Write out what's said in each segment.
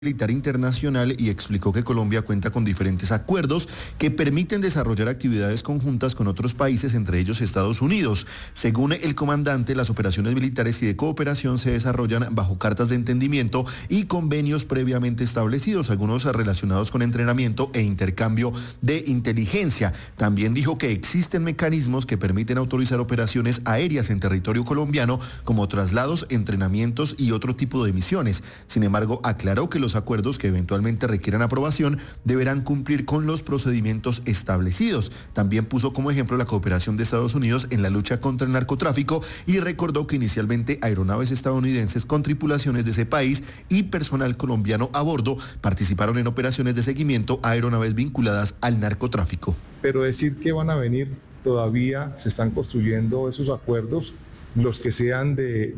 Militar Internacional y explicó que Colombia cuenta con diferentes acuerdos que permiten desarrollar actividades conjuntas con otros países, entre ellos Estados Unidos. Según el comandante, las operaciones militares y de cooperación se desarrollan bajo cartas de entendimiento y convenios previamente establecidos, algunos relacionados con entrenamiento e intercambio de inteligencia. También dijo que existen mecanismos que permiten autorizar operaciones aéreas en territorio colombiano, como traslados, entrenamientos y otro tipo de misiones. Sin embargo, aclaró que los acuerdos que eventualmente requieran aprobación deberán cumplir con los procedimientos establecidos. También puso como ejemplo la cooperación de Estados Unidos en la lucha contra el narcotráfico y recordó que inicialmente aeronaves estadounidenses con tripulaciones de ese país y personal colombiano a bordo participaron en operaciones de seguimiento a aeronaves vinculadas al narcotráfico. Pero decir que van a venir, todavía se están construyendo esos acuerdos, los que sean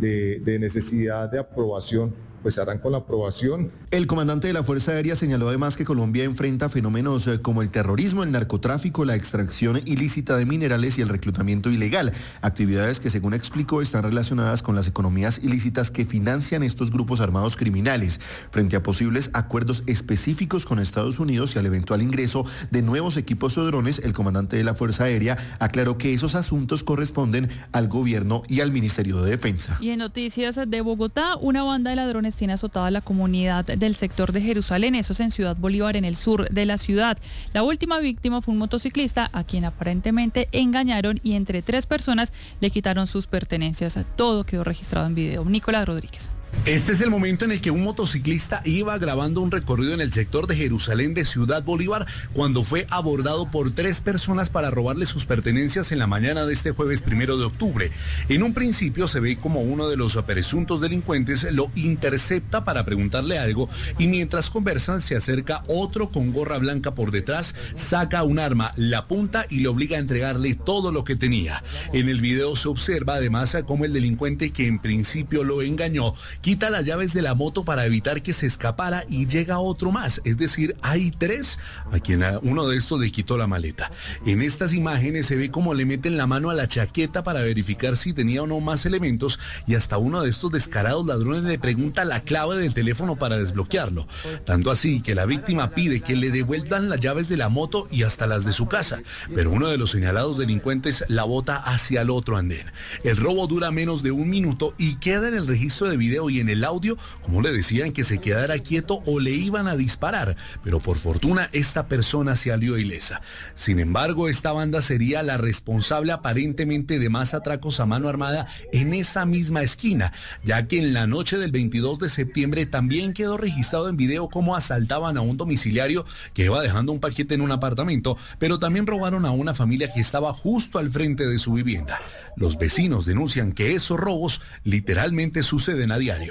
de necesidad de aprobación, pues se harán con la aprobación. El comandante de la Fuerza Aérea señaló además que Colombia enfrenta fenómenos como el terrorismo, el narcotráfico, la extracción ilícita de minerales y el reclutamiento ilegal, actividades que, según explicó, están relacionadas con las economías ilícitas que financian estos grupos armados criminales. Frente a posibles acuerdos específicos con Estados Unidos y al eventual ingreso de nuevos equipos o drones, el comandante de la Fuerza Aérea aclaró que esos asuntos corresponden al gobierno y al Ministerio de Defensa. Y en noticias de Bogotá, una banda de ladrones tiene azotada a la comunidad del sector de Jerusalén, eso es en Ciudad Bolívar, en el sur de la ciudad. La última víctima fue un motociclista a quien aparentemente engañaron y entre 3 personas le quitaron sus pertenencias. Todo quedó registrado en video. Nicolás Rodríguez. Este es el momento en el que un motociclista iba grabando un recorrido en el sector de Jerusalén de Ciudad Bolívar cuando fue abordado por 3 personas para robarle sus pertenencias en la mañana de este jueves 1 de octubre. En un principio se ve como uno de los presuntos delincuentes lo intercepta para preguntarle algo y mientras conversan se acerca otro con gorra blanca por detrás, saca un arma, la apunta y le obliga a entregarle todo lo que tenía. En el video se observa además cómo el delincuente que en principio lo engañó quita las llaves de la moto para evitar que se escapara y llega otro más, es decir, hay 3 a quien a uno de estos le quitó la maleta. En estas imágenes se ve cómo le meten la mano a la chaqueta para verificar si tenía o no más elementos y hasta uno de estos descarados ladrones le pregunta la clave del teléfono para desbloquearlo. Tanto así que la víctima pide que le devuelvan las llaves de la moto y hasta las de su casa, pero uno de los señalados delincuentes la bota hacia el otro andén. El robo dura menos de 1 minuto y queda en el registro de video y en el audio como le decían que se quedara quieto o le iban a disparar, pero por fortuna esta persona salió ilesa. Sin embargo, esta banda sería la responsable aparentemente de más atracos a mano armada en esa misma esquina, ya que en la noche del 22 de septiembre también quedó registrado en video cómo asaltaban a un domiciliario que iba dejando un paquete en un apartamento, pero también robaron a una familia que estaba justo al frente de su vivienda. Los vecinos denuncian que esos robos literalmente suceden a diario.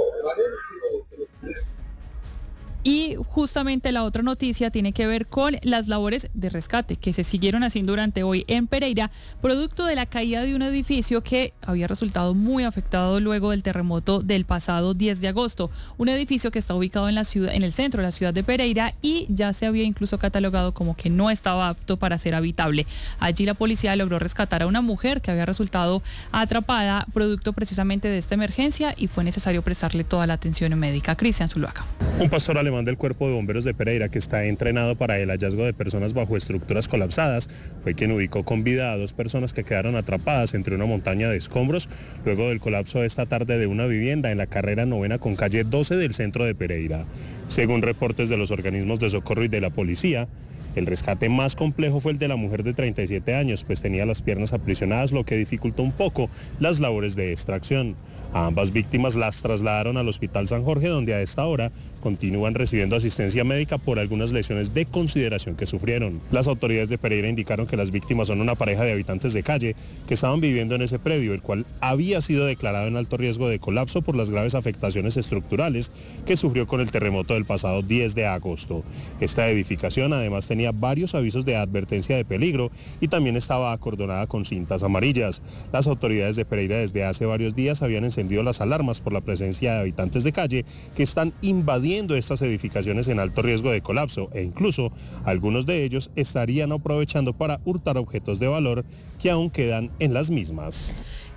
Y justamente la otra noticia tiene que ver con las labores de rescate que se siguieron haciendo durante hoy en Pereira, producto de la caída de un edificio que había resultado muy afectado luego del terremoto del pasado 10 de agosto. Un edificio que está ubicado en la ciudad, en el centro de la ciudad de Pereira, y ya se había incluso catalogado como que no estaba apto para ser habitable. Allí la policía logró rescatar a una mujer que había resultado atrapada producto precisamente de esta emergencia y fue necesario prestarle toda la atención médica. Cristian Zuluaga. Un pastor alemán del Cuerpo de Bomberos de Pereira, que está entrenado para el hallazgo de personas bajo estructuras colapsadas, fue quien ubicó con vida a 2 personas que quedaron atrapadas entre una montaña de escombros luego del colapso esta tarde de una vivienda en la carrera 9 con calle 12 del centro de Pereira. Según reportes de los organismos de socorro y de la policía, el rescate más complejo fue el de la mujer de 37 años, pues tenía las piernas aprisionadas, lo que dificultó un poco las labores de extracción. A ambas víctimas las trasladaron al Hospital San Jorge, donde a esta hora continúan recibiendo asistencia médica por algunas lesiones de consideración que sufrieron. Las autoridades de Pereira indicaron que las víctimas son una pareja de habitantes de calle que estaban viviendo en ese predio, el cual había sido declarado en alto riesgo de colapso por las graves afectaciones estructurales que sufrió con el terremoto del pasado 10 de agosto. Esta edificación además tenía varios avisos de advertencia de peligro y también estaba acordonada con cintas amarillas. Las autoridades de Pereira desde hace varios días habían encendido las alarmas por la presencia de habitantes de calle que están invadiendo estas edificaciones en alto riesgo de colapso e incluso algunos de ellos estarían aprovechando para hurtar objetos de valor que aún quedan en las mismas.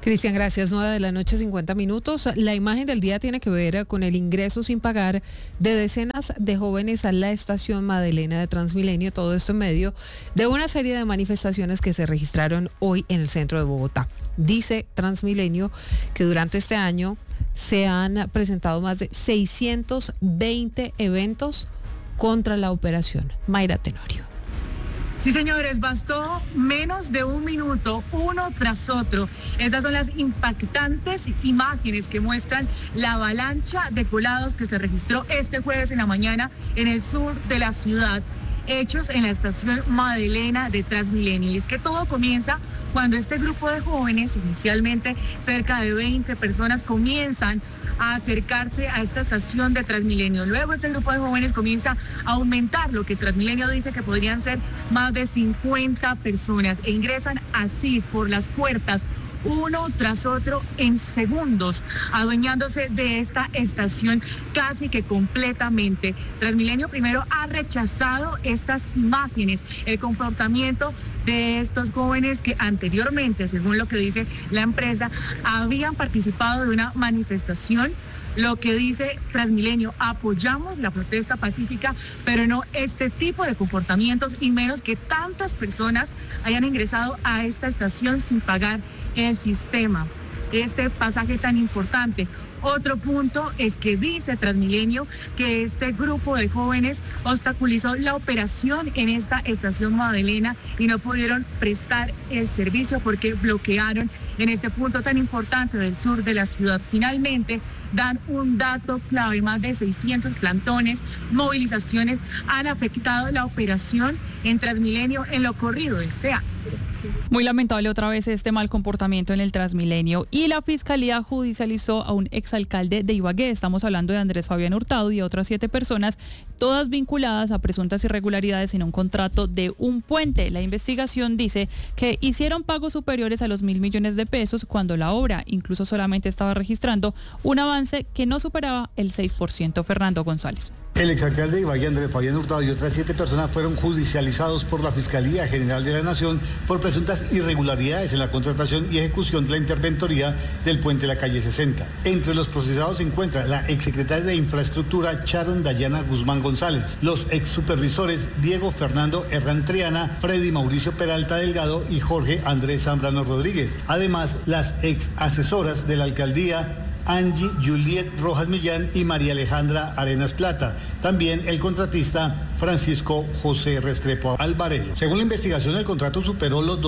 Cristian, gracias. 9:50 p.m. La imagen del día tiene que ver con el ingreso sin pagar de decenas de jóvenes a la estación Madelena de Transmilenio. Todo esto en medio de una serie de manifestaciones que se registraron hoy en el centro de Bogotá. Dice Transmilenio que durante este año se han presentado más de 620 eventos contra la operación. Mayra Tenorio. Sí, señores, bastó menos de un minuto, uno tras otro. Estas son las impactantes imágenes que muestran la avalancha de colados que se registró este jueves en la mañana en el sur de la ciudad, hechos en la estación Madelena de Transmilenio. Y es que todo comienza cuando este grupo de jóvenes, inicialmente cerca de 20 personas, comienzan a acercarse a esta estación de Transmilenio. Luego este grupo de jóvenes comienza a aumentar, lo que Transmilenio dice que podrían ser más de 50 personas, e ingresan así por las puertas uno tras otro en segundos, adueñándose de esta estación casi que completamente. Transmilenio primero ha rechazado estas imágenes, el comportamiento de estos jóvenes que anteriormente, según lo que dice la empresa, habían participado de una manifestación. Lo que dice Transmilenio: apoyamos la protesta pacífica, pero no este tipo de comportamientos, y menos que tantas personas hayan ingresado a esta estación sin pagar el sistema, este pasaje tan importante. Otro punto es que dice Transmilenio que este grupo de jóvenes obstaculizó la operación en esta estación Madelena y no pudieron prestar el servicio porque bloquearon en este punto tan importante del sur de la ciudad. Finalmente dan un dato clave: más de 600 plantones, movilizaciones han afectado la operación en Transmilenio en lo corrido de este año. Muy lamentable otra vez este mal comportamiento en el Transmilenio, y la Fiscalía judicializó a un exalcalde de Ibagué. Estamos hablando de Andrés Fabián Hurtado y otras 7 personas, todas vinculadas a presuntas irregularidades en un contrato de un puente. La investigación dice que hicieron pagos superiores a los 1.000 millones de pesos cuando la obra incluso solamente estaba registrando un avance que no superaba el 6%. Fernando González. El exalcalde de Ibagué, Andrés Fabián Hurtado, y otras 7 personas fueron judicializados por la Fiscalía General de la Nación por presuntas irregularidades en la contratación y ejecución de la interventoría del puente de la calle 60. Entre los procesados se encuentra la exsecretaria de Infraestructura, Sharon Dayana Guzmán González, los exsupervisores Diego Fernando Herrán Triana, Freddy Mauricio Peralta Delgado y Jorge Andrés Zambrano Rodríguez. Además, las ex asesoras de la alcaldía, Angie Juliet Rojas Millán y María Alejandra Arenas Plata. También el contratista Francisco José Restrepo Alvarelo. Según la investigación, el contrato superó los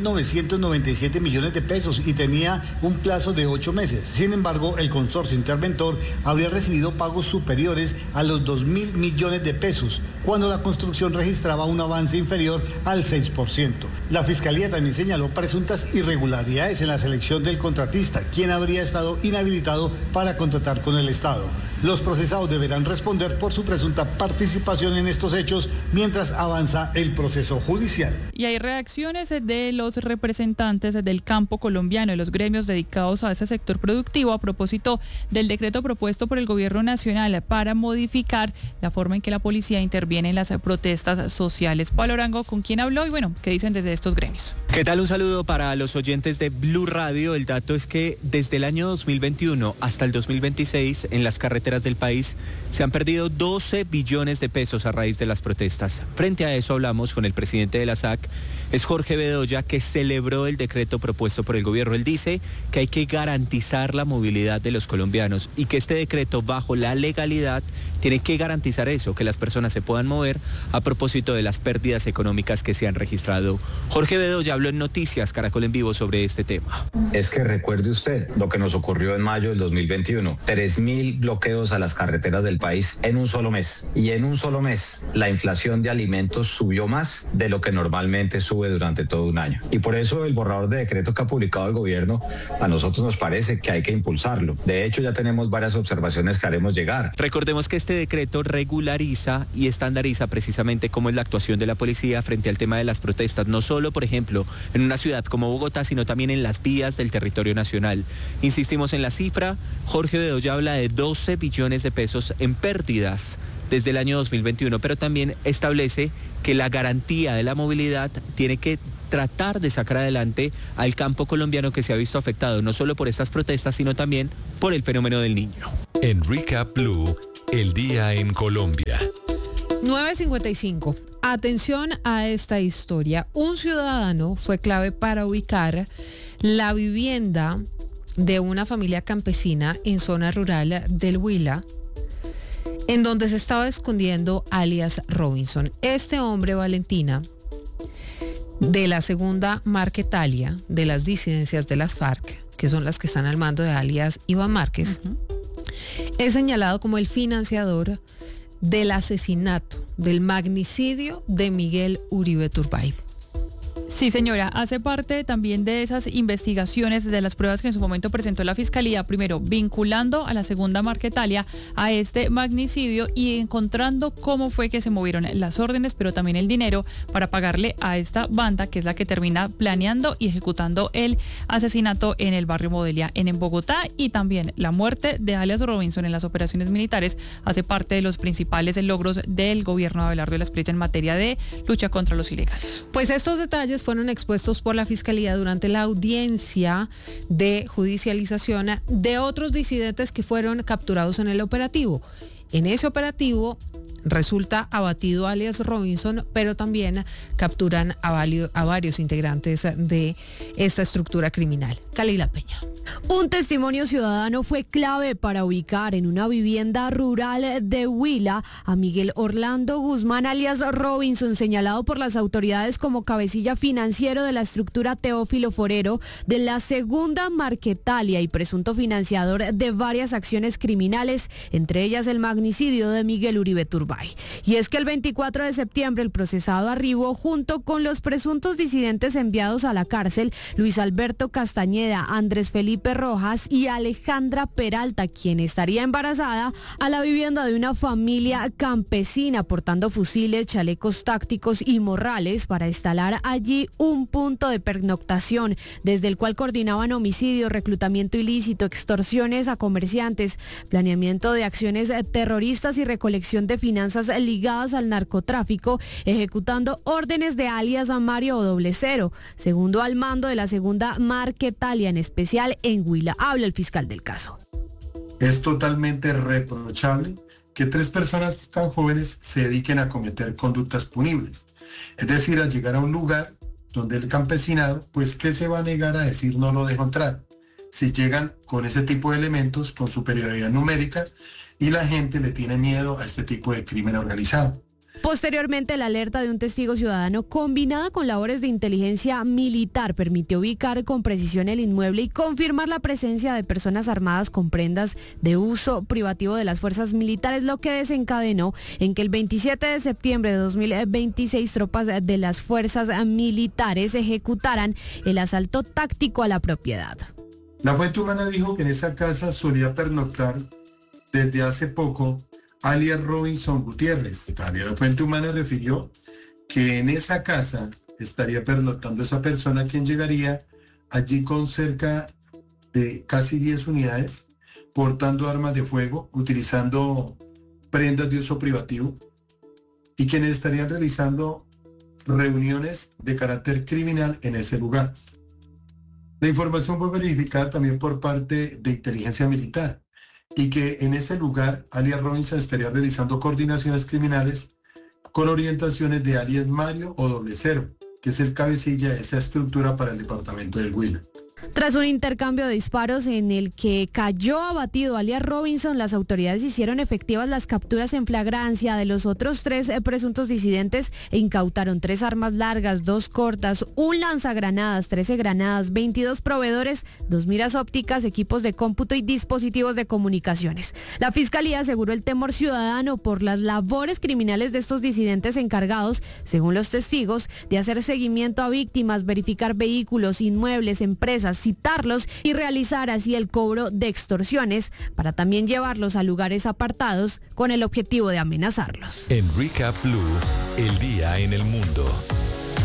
2.997 millones de pesos y tenía un plazo de 8 meses. Sin embargo, el consorcio interventor habría recibido pagos superiores a los 2.000 millones de pesos, cuando la construcción registraba un avance inferior al 6%. La Fiscalía también señaló presuntas irregularidades en la selección del contratista, quien habría estado inhabilitado para contratar con el Estado. Los procesados deberán responder por su presunta participación en estos hechos mientras avanza el proceso judicial. Y hay reacciones de los representantes del campo colombiano y los gremios dedicados a ese sector productivo a propósito del decreto propuesto por el gobierno nacional para modificar la forma en que la policía interviene en las protestas sociales. Pablo Arango, ¿con quién habló? Y bueno, ¿qué dicen desde estos gremios? ¿Qué tal? Un saludo para los oyentes de Blue Radio. El dato es que desde el año 2021 hasta el 2026 en las carreteras del país se han perdido 12 billones de pesos a raíz de las protestas. Frente a eso hablamos con el presidente de la SAC, es Jorge Bedoya, que celebró el decreto propuesto por el gobierno. Él dice que hay que garantizar la movilidad de los colombianos y que este decreto, bajo la legalidad, tiene que garantizar eso, que las personas se puedan mover a propósito de las pérdidas económicas que se han registrado. Jorge Bedoya habló en Noticias Caracol en Vivo sobre este tema. Es que recuerde usted lo que nos ocurrió en mayo del 2021, 3.000 bloqueos a las carreteras del país en un solo mes. Y en un solo mes la inflación de alimentos subió más de lo que normalmente sube durante todo un año. Y por eso el borrador de decreto que ha publicado el gobierno, a nosotros nos parece que hay que impulsarlo. De hecho, ya tenemos varias observaciones que haremos llegar. Recordemos que este decreto regulariza y estandariza precisamente cómo es la actuación de la policía frente al tema de las protestas, no solo, por ejemplo, en una ciudad como Bogotá, sino también en las vías del territorio nacional. Insistimos en la cifra, Jorge Bedoya habla de 12 billones de pesos en pérdidas desde el año 2021, pero también establece que la garantía de la movilidad tiene que tratar de sacar adelante al campo colombiano que se ha visto afectado no solo por estas protestas, sino también por el fenómeno del Niño. En Recap Blue, el día en Colombia. 9:55. Atención a esta historia. Un ciudadano fue clave para ubicar la vivienda de una familia campesina en zona rural del Huila, en donde se estaba escondiendo alias Robinson. Este hombre, Valentina, de la segunda Marquetalia, de las disidencias de las FARC, que son las que están al mando de alias Iván Márquez, es señalado como el financiador del asesinato, del magnicidio de Miguel Uribe Turbay. Sí, señora, hace parte también de esas investigaciones, de las pruebas que en su momento presentó la Fiscalía, primero vinculando a la segunda Marquetalia a este magnicidio y encontrando cómo fue que se movieron las órdenes, pero también el dinero para pagarle a esta banda, que es la que termina planeando y ejecutando el asesinato en el barrio Modelia en Bogotá, y también la muerte de alias Robinson en las operaciones militares hace parte de los principales logros del gobierno de Abelardo de la Espriella en materia de lucha contra los ilegales. Pues estos detalles fueron expuestos por la Fiscalía durante la audiencia de judicialización de otros disidentes que fueron capturados en el operativo. En ese operativo resulta abatido alias Robinson, pero también capturan a varios integrantes de esta estructura criminal. Kalila Peña. Un testimonio ciudadano fue clave para ubicar en una vivienda rural de Huila a Miguel Orlando Guzmán, alias Robinson, señalado por las autoridades como cabecilla financiero de la estructura Teófilo Forero de la segunda Marquetalia y presunto financiador de varias acciones criminales, entre ellas el magnicidio de Miguel Uribe Turbay. Y es que el 24 de septiembre el procesado arribó junto con los presuntos disidentes enviados a la cárcel, Luis Alberto Castañeda, Andrés Felipe Rojas y Alejandra Peralta, quien estaría embarazada, a la vivienda de una familia campesina portando fusiles, chalecos tácticos y morrales para instalar allí un punto de pernoctación desde el cual coordinaban homicidios, reclutamiento ilícito, extorsiones a comerciantes, planeamiento de acciones terroristas y recolección de finanzas ligadas al narcotráfico, ejecutando órdenes de alias a Mario O00, segundo al mando de la segunda Marquetalia, en especial en Huila. Habla el fiscal del caso. Es totalmente reprochable que 3 personas tan jóvenes se dediquen a cometer conductas punibles. Es decir, al llegar a un lugar donde el campesinado, pues ¿qué se va a negar a decir no lo dejo entrar? Si llegan con ese tipo de elementos, con superioridad numérica, y la gente le tiene miedo a este tipo de crimen organizado. Posteriormente, la alerta de un testigo ciudadano combinada con labores de inteligencia militar permitió ubicar con precisión el inmueble y confirmar la presencia de personas armadas con prendas de uso privativo de las fuerzas militares, lo que desencadenó en que el 27 de septiembre de 2026 tropas de las fuerzas militares ejecutaran el asalto táctico a la propiedad. La fuente humana dijo que en esa casa solía pernoctar desde hace poco alias Robinson Gutiérrez. La fuente humana refirió que en esa casa estaría pernoctando esa persona, quien llegaría allí con cerca de casi 10 unidades, portando armas de fuego, utilizando prendas de uso privativo, y quienes estarían realizando reuniones de carácter criminal en ese lugar. La información fue verificada también por parte de inteligencia militar, y que en ese lugar alias Robinson estaría realizando coordinaciones criminales con orientaciones de alias Mario O00, que es el cabecilla de esa estructura para el departamento del Huila. Tras un intercambio de disparos en el que cayó abatido alias Robinson, las autoridades hicieron efectivas las capturas en flagrancia de los otros 3 presuntos disidentes e incautaron 3 armas largas, 2 cortas, un lanzagranadas, 13 granadas, 22 proveedores, 2 miras ópticas, equipos de cómputo y dispositivos de comunicaciones. La Fiscalía aseguró el temor ciudadano por las labores criminales de estos disidentes encargados, según los testigos, de hacer seguimiento a víctimas, verificar vehículos, inmuebles, empresas, citarlos y realizar así el cobro de extorsiones para también llevarlos a lugares apartados con el objetivo de amenazarlos. En Recap Blue, el día en el mundo.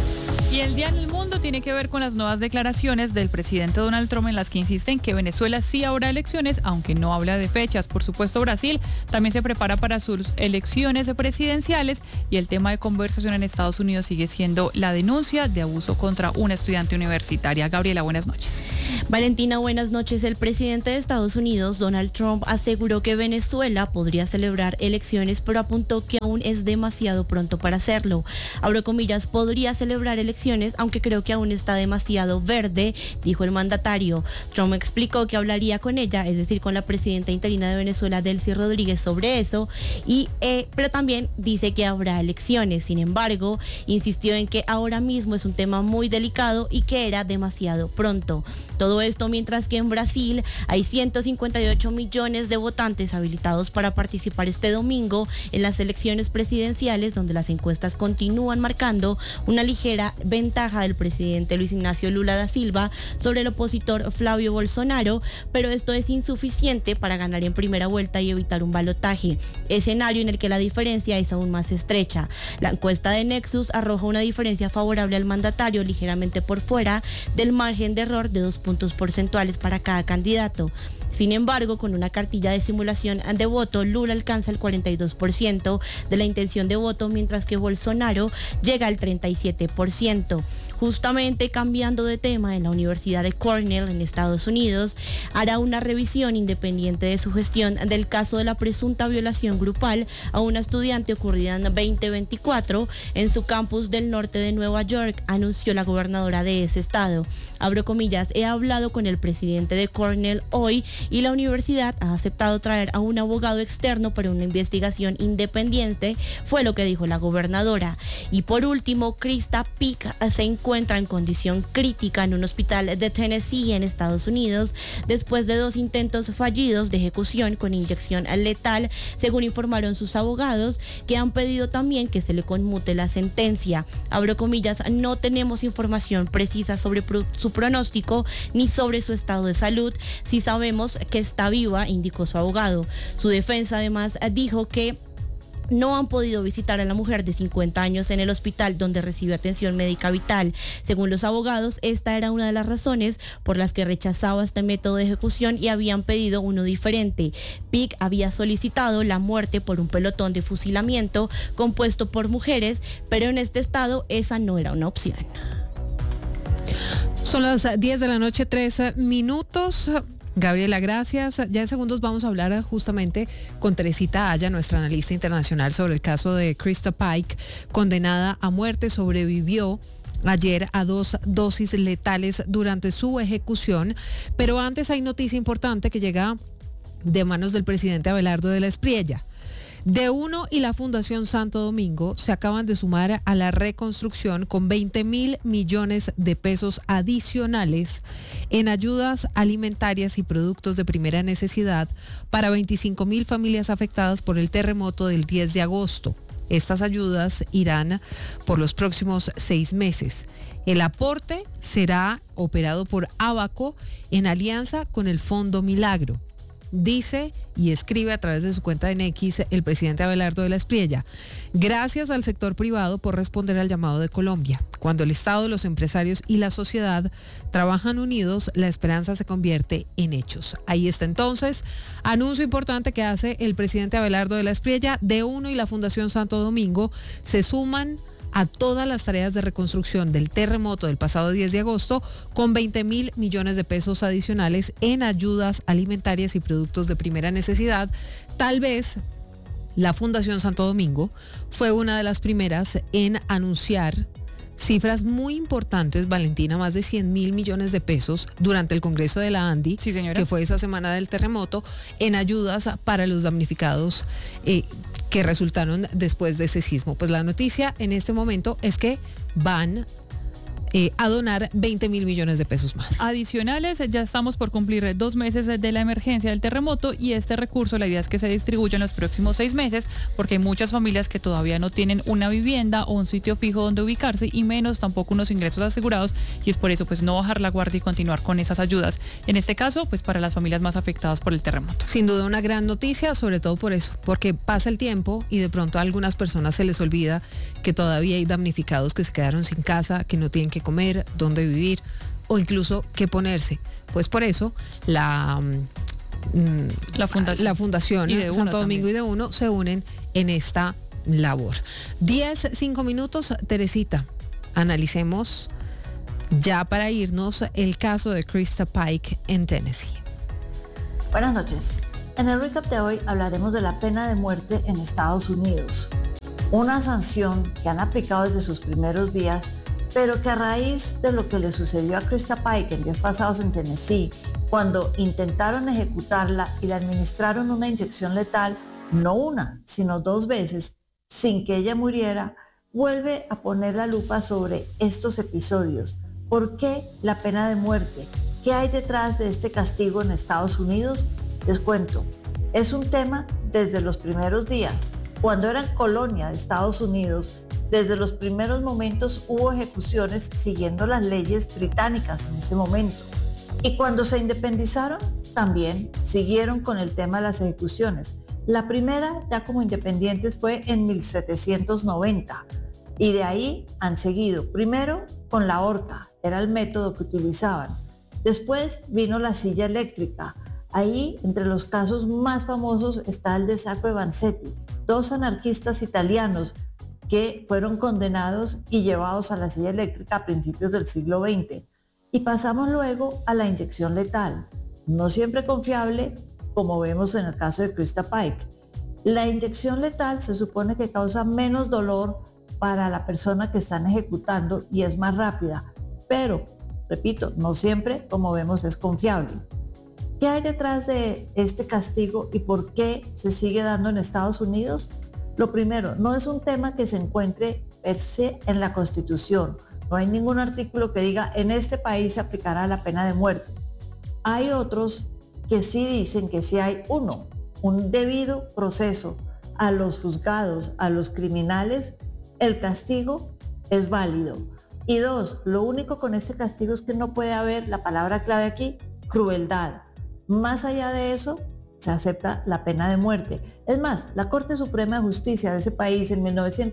Y el día en el mundo tiene que ver con las nuevas declaraciones del presidente Donald Trump en las que insiste en que Venezuela sí habrá elecciones, aunque no habla de fechas. Por supuesto, Brasil también se prepara para sus elecciones presidenciales y el tema de conversación en Estados Unidos sigue siendo la denuncia de abuso contra una estudiante universitaria. Gabriela, buenas noches. Valentina, buenas noches. El presidente de Estados Unidos, Donald Trump, aseguró que Venezuela podría celebrar elecciones, pero apuntó que aún es demasiado pronto para hacerlo. Abro comillas, podría celebrar elecciones, aunque creo que aún está demasiado verde, dijo el mandatario. Trump explicó que hablaría con ella, es decir, con la presidenta interina de Venezuela, Delcy Rodríguez, sobre eso, pero también dice que habrá elecciones. Sin embargo, insistió en que ahora mismo es un tema muy delicado y que era demasiado pronto. Todo esto mientras que en Brasil hay 158 millones de votantes habilitados para participar este domingo en las elecciones presidenciales, donde las encuestas continúan marcando una ligera ventaja del presidente Luis Ignacio Lula da Silva sobre el opositor Flavio Bolsonaro, pero esto es insuficiente para ganar en primera vuelta y evitar un balotaje, escenario en el que la diferencia es aún más estrecha. La encuesta de Nexus arroja una diferencia favorable al mandatario ligeramente por fuera del margen de error de 2 puntos porcentuales para cada candidato. Sin embargo, con una cartilla de simulación de voto, Lula alcanza el 42% de la intención de voto, mientras que Bolsonaro llega al 37%. Justamente cambiando de tema, en la Universidad de Cornell, en Estados Unidos, hará una revisión independiente de su gestión del caso de la presunta violación grupal a una estudiante ocurrida en 2024 en su campus del norte de Nueva York, anunció la gobernadora de ese estado. Abro comillas, he hablado con el presidente de Cornell hoy y la universidad ha aceptado traer a un abogado externo para una investigación independiente, fue lo que dijo la gobernadora. Y por último, Krista Pick se encuentra en condición crítica en un hospital de Tennessee en Estados Unidos después de 2 intentos fallidos de ejecución con inyección letal, según informaron sus abogados, que han pedido también que se le conmute la sentencia. Abro comillas, no tenemos información precisa sobre su pronóstico ni sobre su estado de salud. Sí sabemos que está viva, indicó su abogado. Su defensa además dijo que no han podido visitar a la mujer de 50 años en el hospital donde recibe atención médica vital. Según los abogados, esta era una de las razones por las que rechazaba este método de ejecución y habían pedido uno diferente. Pick había solicitado la muerte por un pelotón de fusilamiento compuesto por mujeres, pero en este estado esa no era una opción. Son las 10 de la noche, 13 minutos. Gabriela, gracias. Ya en segundos vamos a hablar justamente con Teresita Aya, nuestra analista internacional, sobre el caso de Krista Pike, condenada a muerte. Sobrevivió ayer a 2 dosis letales durante su ejecución. Pero antes hay noticia importante que llega de manos del presidente Abelardo de la Espriella. DE1 y la Fundación Santo Domingo se acaban de sumar a la reconstrucción con 20.000 millones de pesos adicionales en ayudas alimentarias y productos de primera necesidad para 25.000 familias afectadas por el terremoto del 10 de agosto. Estas ayudas irán por los próximos 6 meses. El aporte será operado por Abaco en alianza con el Fondo Milagro. Dice y escribe a través de su cuenta en X el presidente Abelardo de la Espriella: gracias al sector privado por responder al llamado de Colombia. Cuando el Estado, los empresarios y la sociedad trabajan unidos, la esperanza se convierte en hechos. Ahí está entonces, anuncio importante que hace el presidente Abelardo de la Espriella. DE1 y la Fundación Santo Domingo se suman a todas las tareas de reconstrucción del terremoto del pasado 10 de agosto con 20.000 millones de pesos adicionales en ayudas alimentarias y productos de primera necesidad. Tal vez la Fundación Santo Domingo fue una de las primeras en anunciar cifras muy importantes, Valentina, más de 100.000 millones de pesos durante el Congreso de la ANDI, sí, que fue esa semana del terremoto, en ayudas para los damnificados que resultaron después de ese sismo. Pues la noticia en este momento es que van a donar 20 mil millones de pesos más. Adicionales, ya estamos por cumplir 2 meses de la emergencia del terremoto y este recurso, la idea es que se distribuya en los próximos 6 meses porque hay muchas familias que todavía no tienen una vivienda o un sitio fijo donde ubicarse y menos tampoco unos ingresos asegurados y es por eso pues no bajar la guardia y continuar con esas ayudas. En este caso, pues para las familias más afectadas por el terremoto. Sin duda una gran noticia, sobre todo por eso, porque pasa el tiempo y de pronto a algunas personas se les olvida que todavía hay damnificados que se quedaron sin casa, que no tienen que comer, dónde vivir o incluso qué ponerse. Pues por eso la Fundación Santo Domingo y de Uno se unen en esta labor. 5 minutos, Teresita. Analicemos ya para irnos el caso de Krista Pike en Tennessee. Buenas noches. En el recap de hoy hablaremos de la pena de muerte en Estados Unidos. Una sanción que han aplicado desde sus primeros días, pero que a raíz de lo que le sucedió a Krista Pike en días pasados en Tennessee, cuando intentaron ejecutarla y le administraron una inyección letal, no una, sino 2 veces, sin que ella muriera, vuelve a poner la lupa sobre estos episodios. ¿Por qué la pena de muerte? ¿Qué hay detrás de este castigo en Estados Unidos? Les cuento, es un tema desde los primeros días. Cuando eran colonia de Estados Unidos, desde los primeros momentos hubo ejecuciones siguiendo las leyes británicas en ese momento. Y cuando se independizaron, también siguieron con el tema de las ejecuciones. La primera, ya como independientes, fue en 1790. Y de ahí han seguido. Primero con la horca, era el método que utilizaban. Después vino la silla eléctrica. Ahí, entre los casos más famosos, está el de Sacco e Vanzetti, 2 anarquistas italianos que fueron condenados y llevados a la silla eléctrica a principios del siglo XX. Y pasamos luego a la inyección letal, no siempre confiable, como vemos en el caso de Krista Pike. La inyección letal se supone que causa menos dolor para la persona que están ejecutando y es más rápida, pero, repito, no siempre, como vemos, es confiable. ¿Qué hay detrás de este castigo y por qué se sigue dando en Estados Unidos? Lo primero, no es un tema que se encuentre per se en la Constitución. No hay ningún artículo que diga en este país se aplicará la pena de muerte. Hay otros que sí dicen que sí hay un debido proceso a los juzgados, a los criminales, el castigo es válido. Y 2, lo único con este castigo es que no puede haber, la palabra clave aquí, crueldad. Más allá de eso, se acepta la pena de muerte. Es más, la Corte Suprema de Justicia de ese país en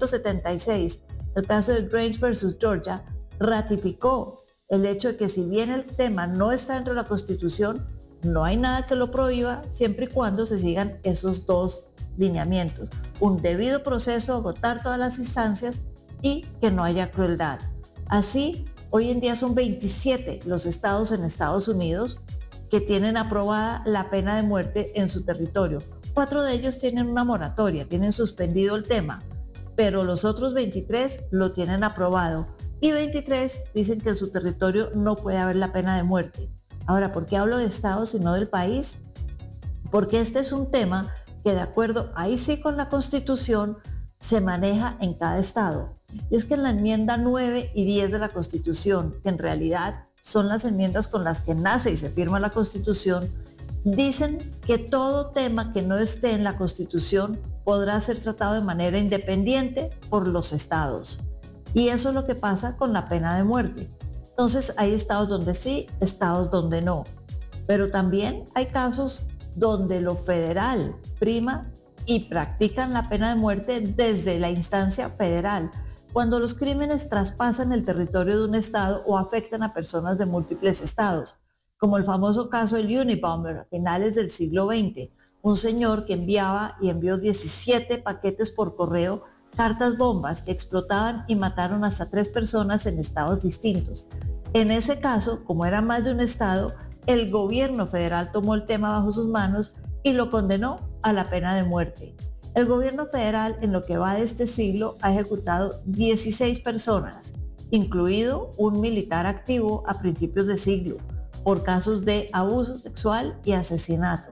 1976, el caso de Grange versus Georgia, ratificó el hecho de que si bien el tema no está dentro de la Constitución, no hay nada que lo prohíba siempre y cuando se sigan esos 2 lineamientos. Un debido proceso, agotar todas las instancias y que no haya crueldad. Así, hoy en día son 27 los estados en Estados Unidos que tienen aprobada la pena de muerte en su territorio. 4 de ellos tienen una moratoria, tienen suspendido el tema, pero los otros 23 lo tienen aprobado y 23 dicen que en su territorio no puede haber la pena de muerte. Ahora, ¿por qué hablo de estados y no del país? Porque este es un tema que de acuerdo, ahí sí con la Constitución, se maneja en cada estado. Y es que en la enmienda 9 y 10 de la Constitución, que en realidad son las enmiendas con las que nace y se firma la Constitución, dicen que todo tema que no esté en la Constitución podrá ser tratado de manera independiente por los estados. Y eso es lo que pasa con la pena de muerte. Entonces hay estados donde sí, estados donde no. Pero también hay casos donde lo federal prima y practican la pena de muerte desde la instancia federal, cuando los crímenes traspasan el territorio de un estado o afectan a personas de múltiples estados, como el famoso caso del Unabomber a finales del siglo XX, un señor que envió 17 paquetes por correo, cartas bombas que explotaban y mataron hasta 3 personas en estados distintos. En ese caso, como era más de un estado, el gobierno federal tomó el tema bajo sus manos y lo condenó a la pena de muerte. El gobierno federal en lo que va de este siglo ha ejecutado 16 personas, incluido un militar activo a principios de siglo, por casos de abuso sexual y asesinato.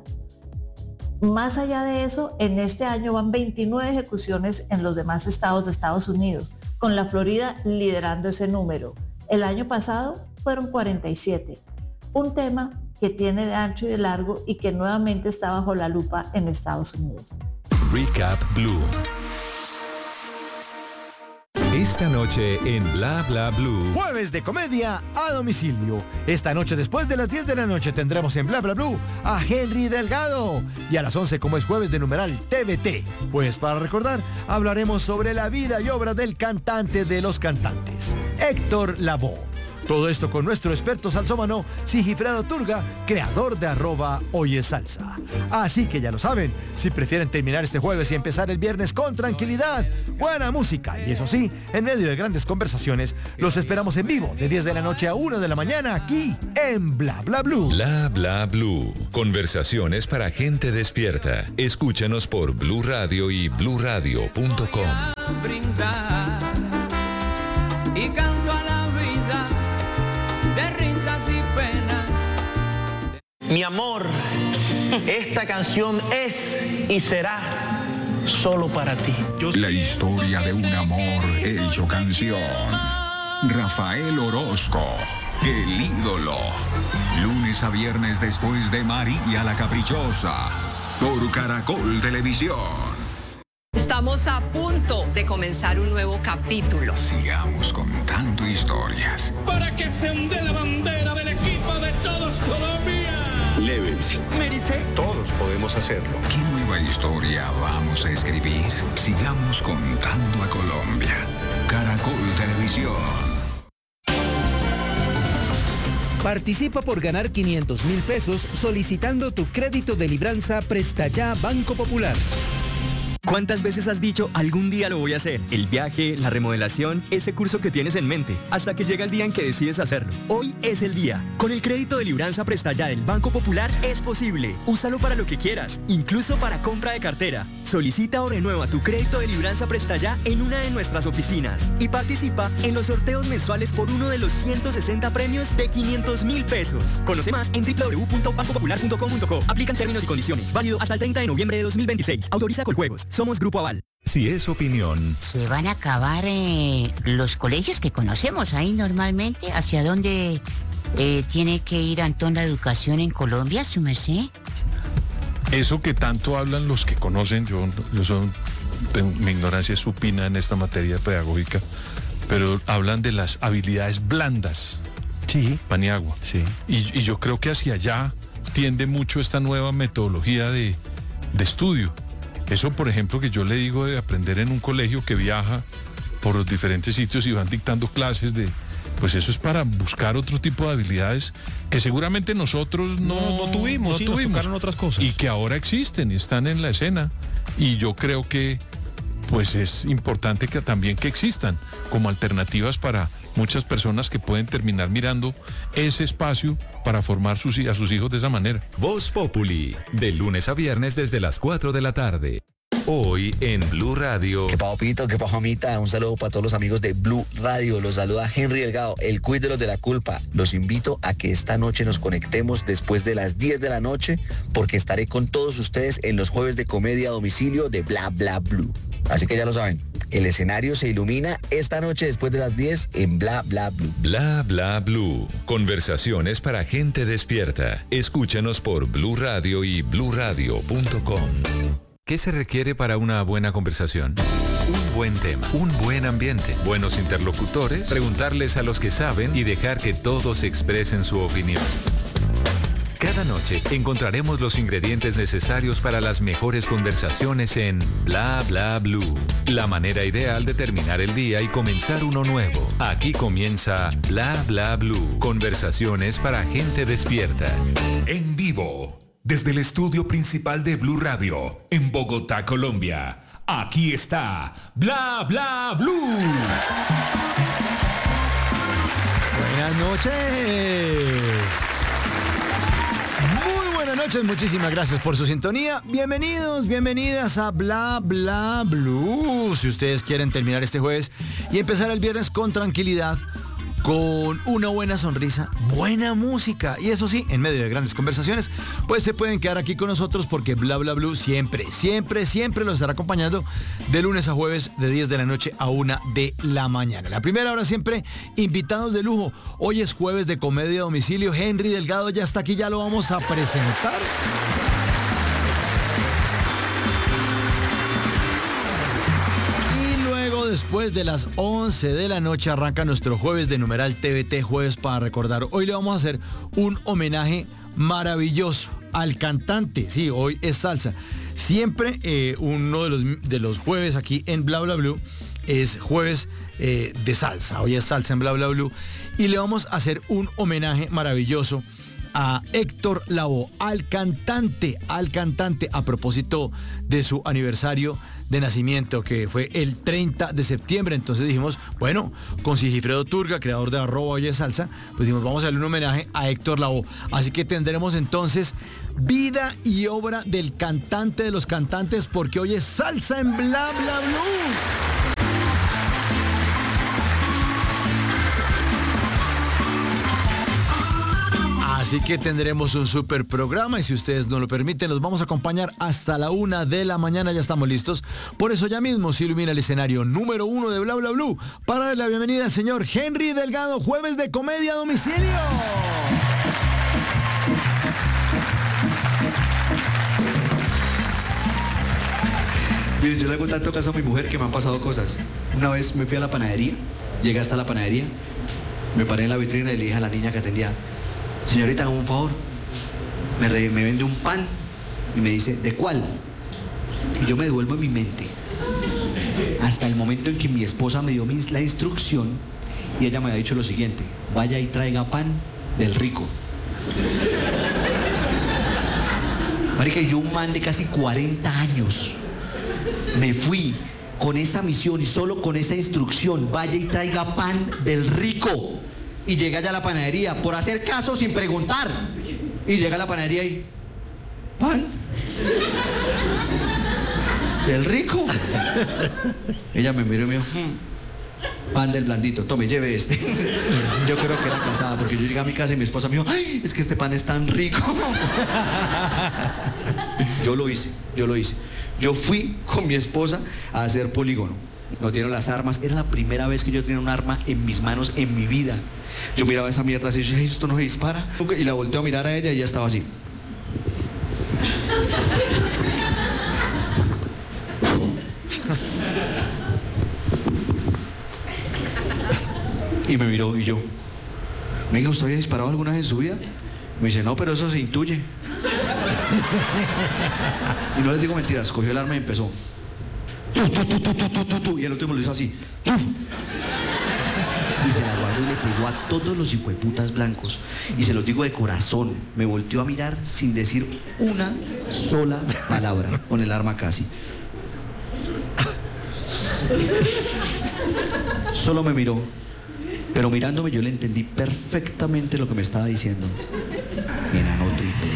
Más allá de eso, en este año van 29 ejecuciones en los demás estados de Estados Unidos, con la Florida liderando ese número. El año pasado fueron 47. Un tema que tiene de ancho y de largo y que nuevamente está bajo la lupa en Estados Unidos. Recap Blue. Esta noche en Bla Bla Blue. Jueves de comedia a domicilio. Esta noche después de las 10 de la noche tendremos en Bla Bla Blue a Henry Delgado. Y a las 11, como es jueves de numeral TVT. Pues para recordar, hablaremos sobre la vida y obra del cantante de los cantantes, Héctor Lavoe. Todo esto con nuestro experto salsómano Sigifredo Turga, creador de @hoyesalsa. Así que ya lo saben, si prefieren terminar este jueves y empezar el viernes con tranquilidad, buena música y eso sí, en medio de grandes conversaciones, los esperamos en vivo de 10 de la noche a 1 de la mañana aquí en Bla Bla Blue. Bla Bla Blue. Conversaciones para gente despierta. Escúchanos por Blue Radio y bluradio.com. Y canto a la vida de risas y penas. Mi amor, esta canción es y será solo para ti. La historia de un amor hecho canción. Rafael Orozco, el ídolo. Lunes a viernes después de María la Caprichosa, por Caracol Televisión. Estamos a punto de comenzar un nuevo capítulo. Sigamos contando historias. Para que se onde la bandera del equipo de todos Colombia. Lévense. Mérice. Todos podemos hacerlo. ¿Qué nueva historia vamos a escribir? Sigamos contando a Colombia. Caracol Televisión. Participa por ganar 500.000 pesos solicitando tu crédito de libranza Presta Ya Banco Popular. ¿Cuántas veces has dicho algún día lo voy a hacer? El viaje, la remodelación, ese curso que tienes en mente, hasta que llega el día en que decides hacerlo. Hoy es el día. Con el crédito de libranza Presta Ya del Banco Popular es posible. Úsalo para lo que quieras, incluso para compra de cartera. Solicita o renueva tu crédito de libranza Presta Ya en una de nuestras oficinas y participa en los sorteos mensuales por uno de los 160 premios de 500.000 pesos. Conoce más en www.bancopopular.com.co. Aplican términos y condiciones. Válido hasta el 30 de noviembre de 2026. Autoriza Coljuegos. Somos Grupo Aval. Si es opinión. Se van a acabar los colegios que conocemos ahí normalmente. ¿Hacia dónde tiene que ir, Antón, la educación en Colombia, su merced? Eso que tanto hablan los que conocen, mi ignorancia es supina en esta materia pedagógica, pero hablan de las habilidades blandas. Sí. Paniagua. Sí. Y yo creo que hacia allá tiende mucho esta nueva metodología de estudio. Eso, por ejemplo, que yo le digo de aprender en un colegio que viaja por los diferentes sitios y van dictando clases pues eso es para buscar otro tipo de habilidades que seguramente nosotros no tuvimos, nos tocaron otras cosas. Y que ahora existen y están en la escena. Y yo creo que pues es importante que también que existan como alternativas para muchas personas que pueden terminar mirando ese espacio para formar a sus hijos de esa manera. Voz Populi, de lunes a viernes desde las 4 de la tarde. Hoy en Blue Radio. ¿Qué papito, qué pajamita? Un saludo para todos los amigos de Blue Radio. Los saluda Henry Delgado, el quiz de los de la culpa. Los invito a que esta noche nos conectemos después de las 10 de la noche porque estaré con todos ustedes en los jueves de comedia a domicilio de Bla Bla Blue. Así que ya lo saben, el escenario se ilumina esta noche después de las 10 en Bla Bla Blue. Bla Bla Blue. Conversaciones para gente despierta. Escúchanos por Blue Radio y bluradio.com. ¿Qué se requiere para una buena conversación? Un buen tema, un buen ambiente, buenos interlocutores, preguntarles a los que saben y dejar que todos expresen su opinión. Cada noche encontraremos los ingredientes necesarios para las mejores conversaciones en Bla Bla Blue. La manera ideal de terminar el día y comenzar uno nuevo. Aquí comienza Bla Bla Blue. Conversaciones para gente despierta. En vivo, desde el estudio principal de Blue Radio, en Bogotá, Colombia. Aquí está Bla Bla Blue. Buenas noches. Muy buenas noches, muchísimas gracias por su sintonía. Bienvenidos, bienvenidas a Bla Bla Blue. Si ustedes quieren terminar este jueves y empezar el viernes con tranquilidad, con una buena sonrisa, buena música y eso sí, en medio de grandes conversaciones, pues se pueden quedar aquí con nosotros porque Bla Bla Blue siempre los estará acompañando de lunes a jueves de 10 de la noche a 1 de la mañana. La primera hora siempre invitados de lujo. Hoy es jueves de comedia a domicilio. Henry Delgado ya está aquí, ya lo vamos a presentar. Después de las 11 de la noche arranca nuestro jueves de numeral TVT, jueves para recordar. Hoy le vamos a hacer un homenaje maravilloso al cantante. Sí, hoy es salsa. Siempre uno de los jueves aquí en Bla Bla Blue es jueves de salsa. Hoy es salsa en Bla Bla Blue. Y le vamos a hacer un homenaje maravilloso a Héctor Lavoe, al cantante, a propósito de su aniversario de nacimiento, que fue el 30 de septiembre. Entonces dijimos, bueno, con Sigifredo Turga, creador de @Hoy es Salsa, pues dijimos, vamos a darle un homenaje a Héctor Lavoe. Así que tendremos entonces vida y obra del cantante de los cantantes, porque hoy es salsa en Bla Bla Blue. Así que tendremos un super programa y si ustedes nos lo permiten, los vamos a acompañar hasta la 1 de la mañana. Ya estamos listos. Por eso ya mismo se ilumina el escenario número 1 de Bla Bla Blue para darle la bienvenida al señor Henry Delgado, jueves de comedia a domicilio. Miren, yo le hago tanto caso a mi mujer que me han pasado cosas. Una vez me fui a la panadería, llegué hasta la panadería, me paré en la vitrina y le dije a la niña que atendía: señorita, hágame un favor, me vende un pan. Y me dice: ¿de cuál? Y yo me devuelvo en mi mente hasta el momento en que mi esposa me dio la instrucción y ella me ha dicho lo siguiente: vaya y traiga pan del rico. Marica, yo, un man de casi 40 años, me fui con esa misión y solo con esa instrucción: vaya y traiga pan del rico. Y llegué allá a la panadería por hacer caso sin preguntar. Y llega a la panadería y: ¿pan? ¿Del rico? Ella me miró y me dijo: pan del blandito, tome, lleve este. Yo creo que era casada, porque yo llegué a mi casa y mi esposa me dijo: ¡ay, es que este pan es tan rico! Yo lo hice. Yo fui con mi esposa a hacer polígono. Nos dieron las armas. Era la primera vez que yo tenía un arma en mis manos en mi vida. Yo miraba esa mierda así y yo dije: esto no se dispara. Y la volteo a mirar a ella y ella estaba así. Y me miró y yo: venga, ¿usted había disparado alguna vez en su vida? Me dice: no, pero eso se intuye. Y no les digo mentiras, cogió el arma y empezó. Y el último lo hizo así. Y se la guardó y le pegó a todos los hijueputas blancos. Y se los digo de corazón, me volteó a mirar sin decir una sola palabra, con el arma casi. Solo me miró, pero mirándome yo le entendí perfectamente lo que me estaba diciendo. Enano triple,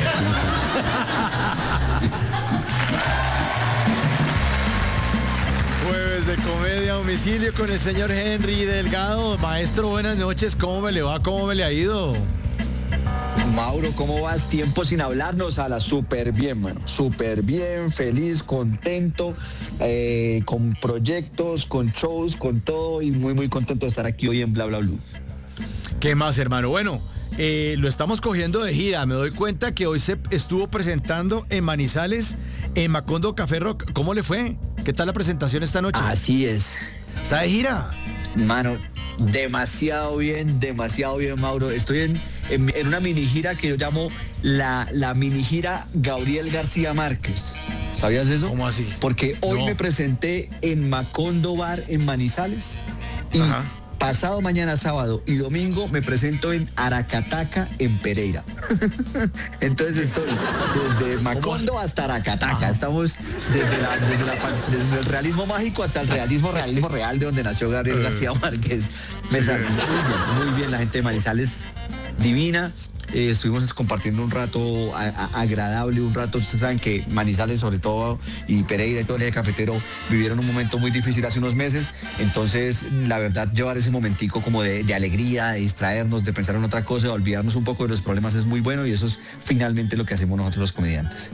Jueves de comedia a domicilio con el señor Henry Delgado. Maestro, buenas noches. ¿Cómo me le va? ¿Cómo me le ha ido? Mauro, ¿cómo vas? Tiempo sin hablarnos. A la súper bien, mano. Súper bien, feliz, contento, con proyectos, con shows, con todo y muy, muy contento de estar aquí hoy en Bla Bla Blue. ¿Qué más, hermano? Bueno, lo estamos cogiendo de gira. Me doy cuenta que hoy se estuvo presentando en Manizales, en Macondo Café Rock. ¿Cómo le fue? ¿Qué tal la presentación esta noche? Así es. ¿Está de gira? Mano, demasiado bien, Mauro. Estoy en una mini gira que yo llamo la mini gira Gabriel García Márquez. ¿Sabías eso? ¿Cómo así? Porque hoy me presenté en Macondo Bar en Manizales y pasado mañana sábado y domingo me presento en Aracataca en Pereira. Entonces estoy desde Macondo hasta Aracataca. Estamos desde el realismo mágico hasta el realismo real de donde nació Gabriel García Márquez. Me salió muy bien, la gente de Manizales divina. estuvimos compartiendo un rato agradable, un rato, ustedes saben que Manizales sobre todo y Pereira y todo el eje cafetero vivieron un momento muy difícil hace unos meses, entonces la verdad llevar ese momentico como de alegría, de distraernos, de pensar en otra cosa, de olvidarnos un poco de los problemas es muy bueno y eso es finalmente lo que hacemos nosotros los comediantes.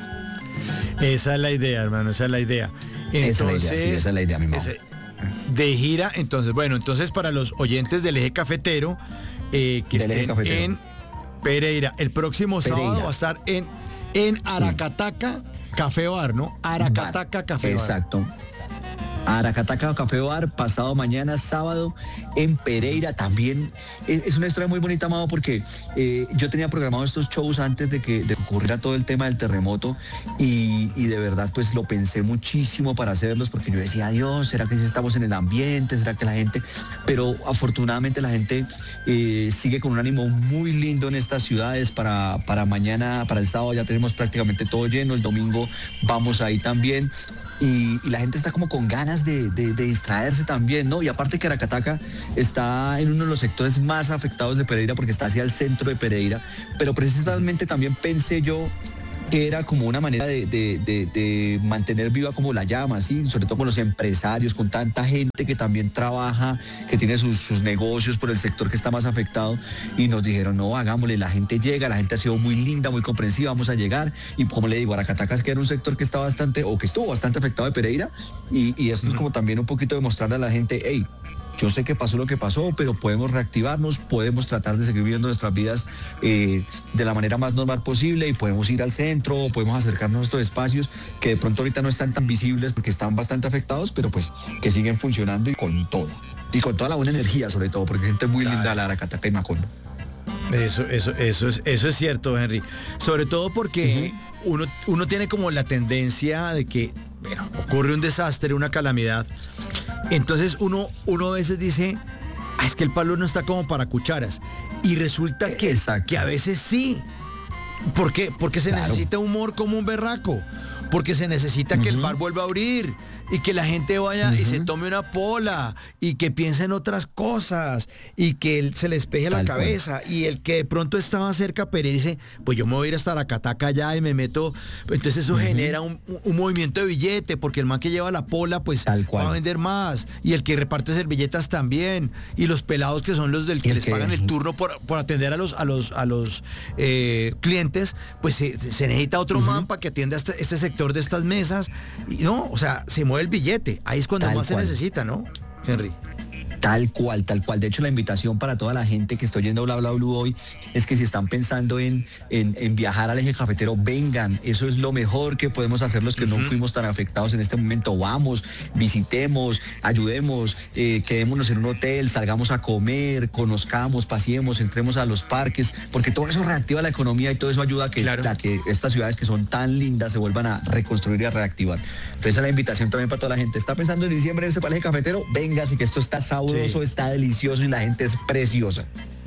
Esa es la idea, hermano, esa es la idea. Entonces, esa es la idea, mi mamá. De gira, entonces para los oyentes del eje cafetero que estén en Pereira, el próximo sábado va a estar en Aracataca Café Bar, ¿no? Aracataca Café Bar. Exacto. Aracataca Café Bar, pasado mañana, sábado, en Pereira. También es una historia muy bonita, Amado, porque yo tenía programado estos shows antes de que ocurriera todo el tema del terremoto y de verdad pues lo pensé muchísimo para hacerlos, porque yo decía, Dios, ¿será que sí estamos en el ambiente? ¿Será que la gente? Pero afortunadamente la gente sigue con un ánimo muy lindo en estas ciudades. Para mañana, para el sábado ya tenemos prácticamente todo lleno, el domingo vamos ahí también. Y la gente está como con ganas de distraerse también, ¿no? Y aparte que Aracataca está en uno de los sectores más afectados de Pereira porque está hacia el centro de Pereira, pero precisamente también pensé yo que era como una manera de mantener viva como la llama, ¿sí? Sobre todo con los empresarios, con tanta gente que también trabaja, que tiene sus negocios por el sector que está más afectado, y nos dijeron, no, hagámosle, la gente llega, la gente ha sido muy linda, muy comprensiva, vamos a llegar, y como le digo, Aracataca es que era un sector que está bastante, o que estuvo bastante afectado de Pereira, y esto es como también un poquito de mostrarle a la gente, hey, yo sé que pasó lo que pasó, pero podemos reactivarnos, podemos tratar de seguir viviendo nuestras vidas de la manera más normal posible y podemos ir al centro, podemos acercarnos a estos espacios que de pronto ahorita no están tan visibles porque están bastante afectados, pero pues que siguen funcionando y con todo. Y con toda la buena energía sobre todo, porque hay gente muy linda, la Aracataca y Macondo. Eso es cierto, Henry. Sobre todo porque uno tiene como la tendencia de que, bueno, ocurre un desastre, una calamidad. Entonces uno a veces dice, es que el palo no está como para cucharas. Y resulta que a veces sí. ¿Por qué? Porque se necesita humor como un berraco. Porque se necesita que el bar vuelva a abrir y que la gente vaya y se tome una pola y que piense en otras cosas y que se le despeje la cabeza. Y el que de pronto estaba cerca a Pereira dice, pues yo me voy a ir hasta Aracataca allá y me meto. Entonces eso genera un movimiento de billete, porque el man que lleva la pola pues va a vender más, y el que reparte servilletas también, y los pelados que son los del que les pagan el turno por atender a los clientes, pues se necesita otro man para que atienda este sector de estas mesas. Y no, o sea, se mueve el billete. Ahí es cuando más se necesita, ¿no, Henry? Tal cual. De hecho, la invitación para toda la gente que está oyendo Bla Bla Blue hoy es que si están pensando en viajar al eje cafetero, vengan. Eso es lo mejor que podemos hacer los que no fuimos tan afectados en este momento. Vamos, visitemos, ayudemos, quedémonos en un hotel, salgamos a comer, conozcamos, paseemos, entremos a los parques, porque todo eso reactiva la economía y todo eso ayuda a que estas ciudades que son tan lindas se vuelvan a reconstruir y a reactivar. Entonces, la invitación también para toda la gente. ¿Está pensando en diciembre en este eje cafetero? Venga, así que esto está sabroso. Está delicioso y la gente es preciosa.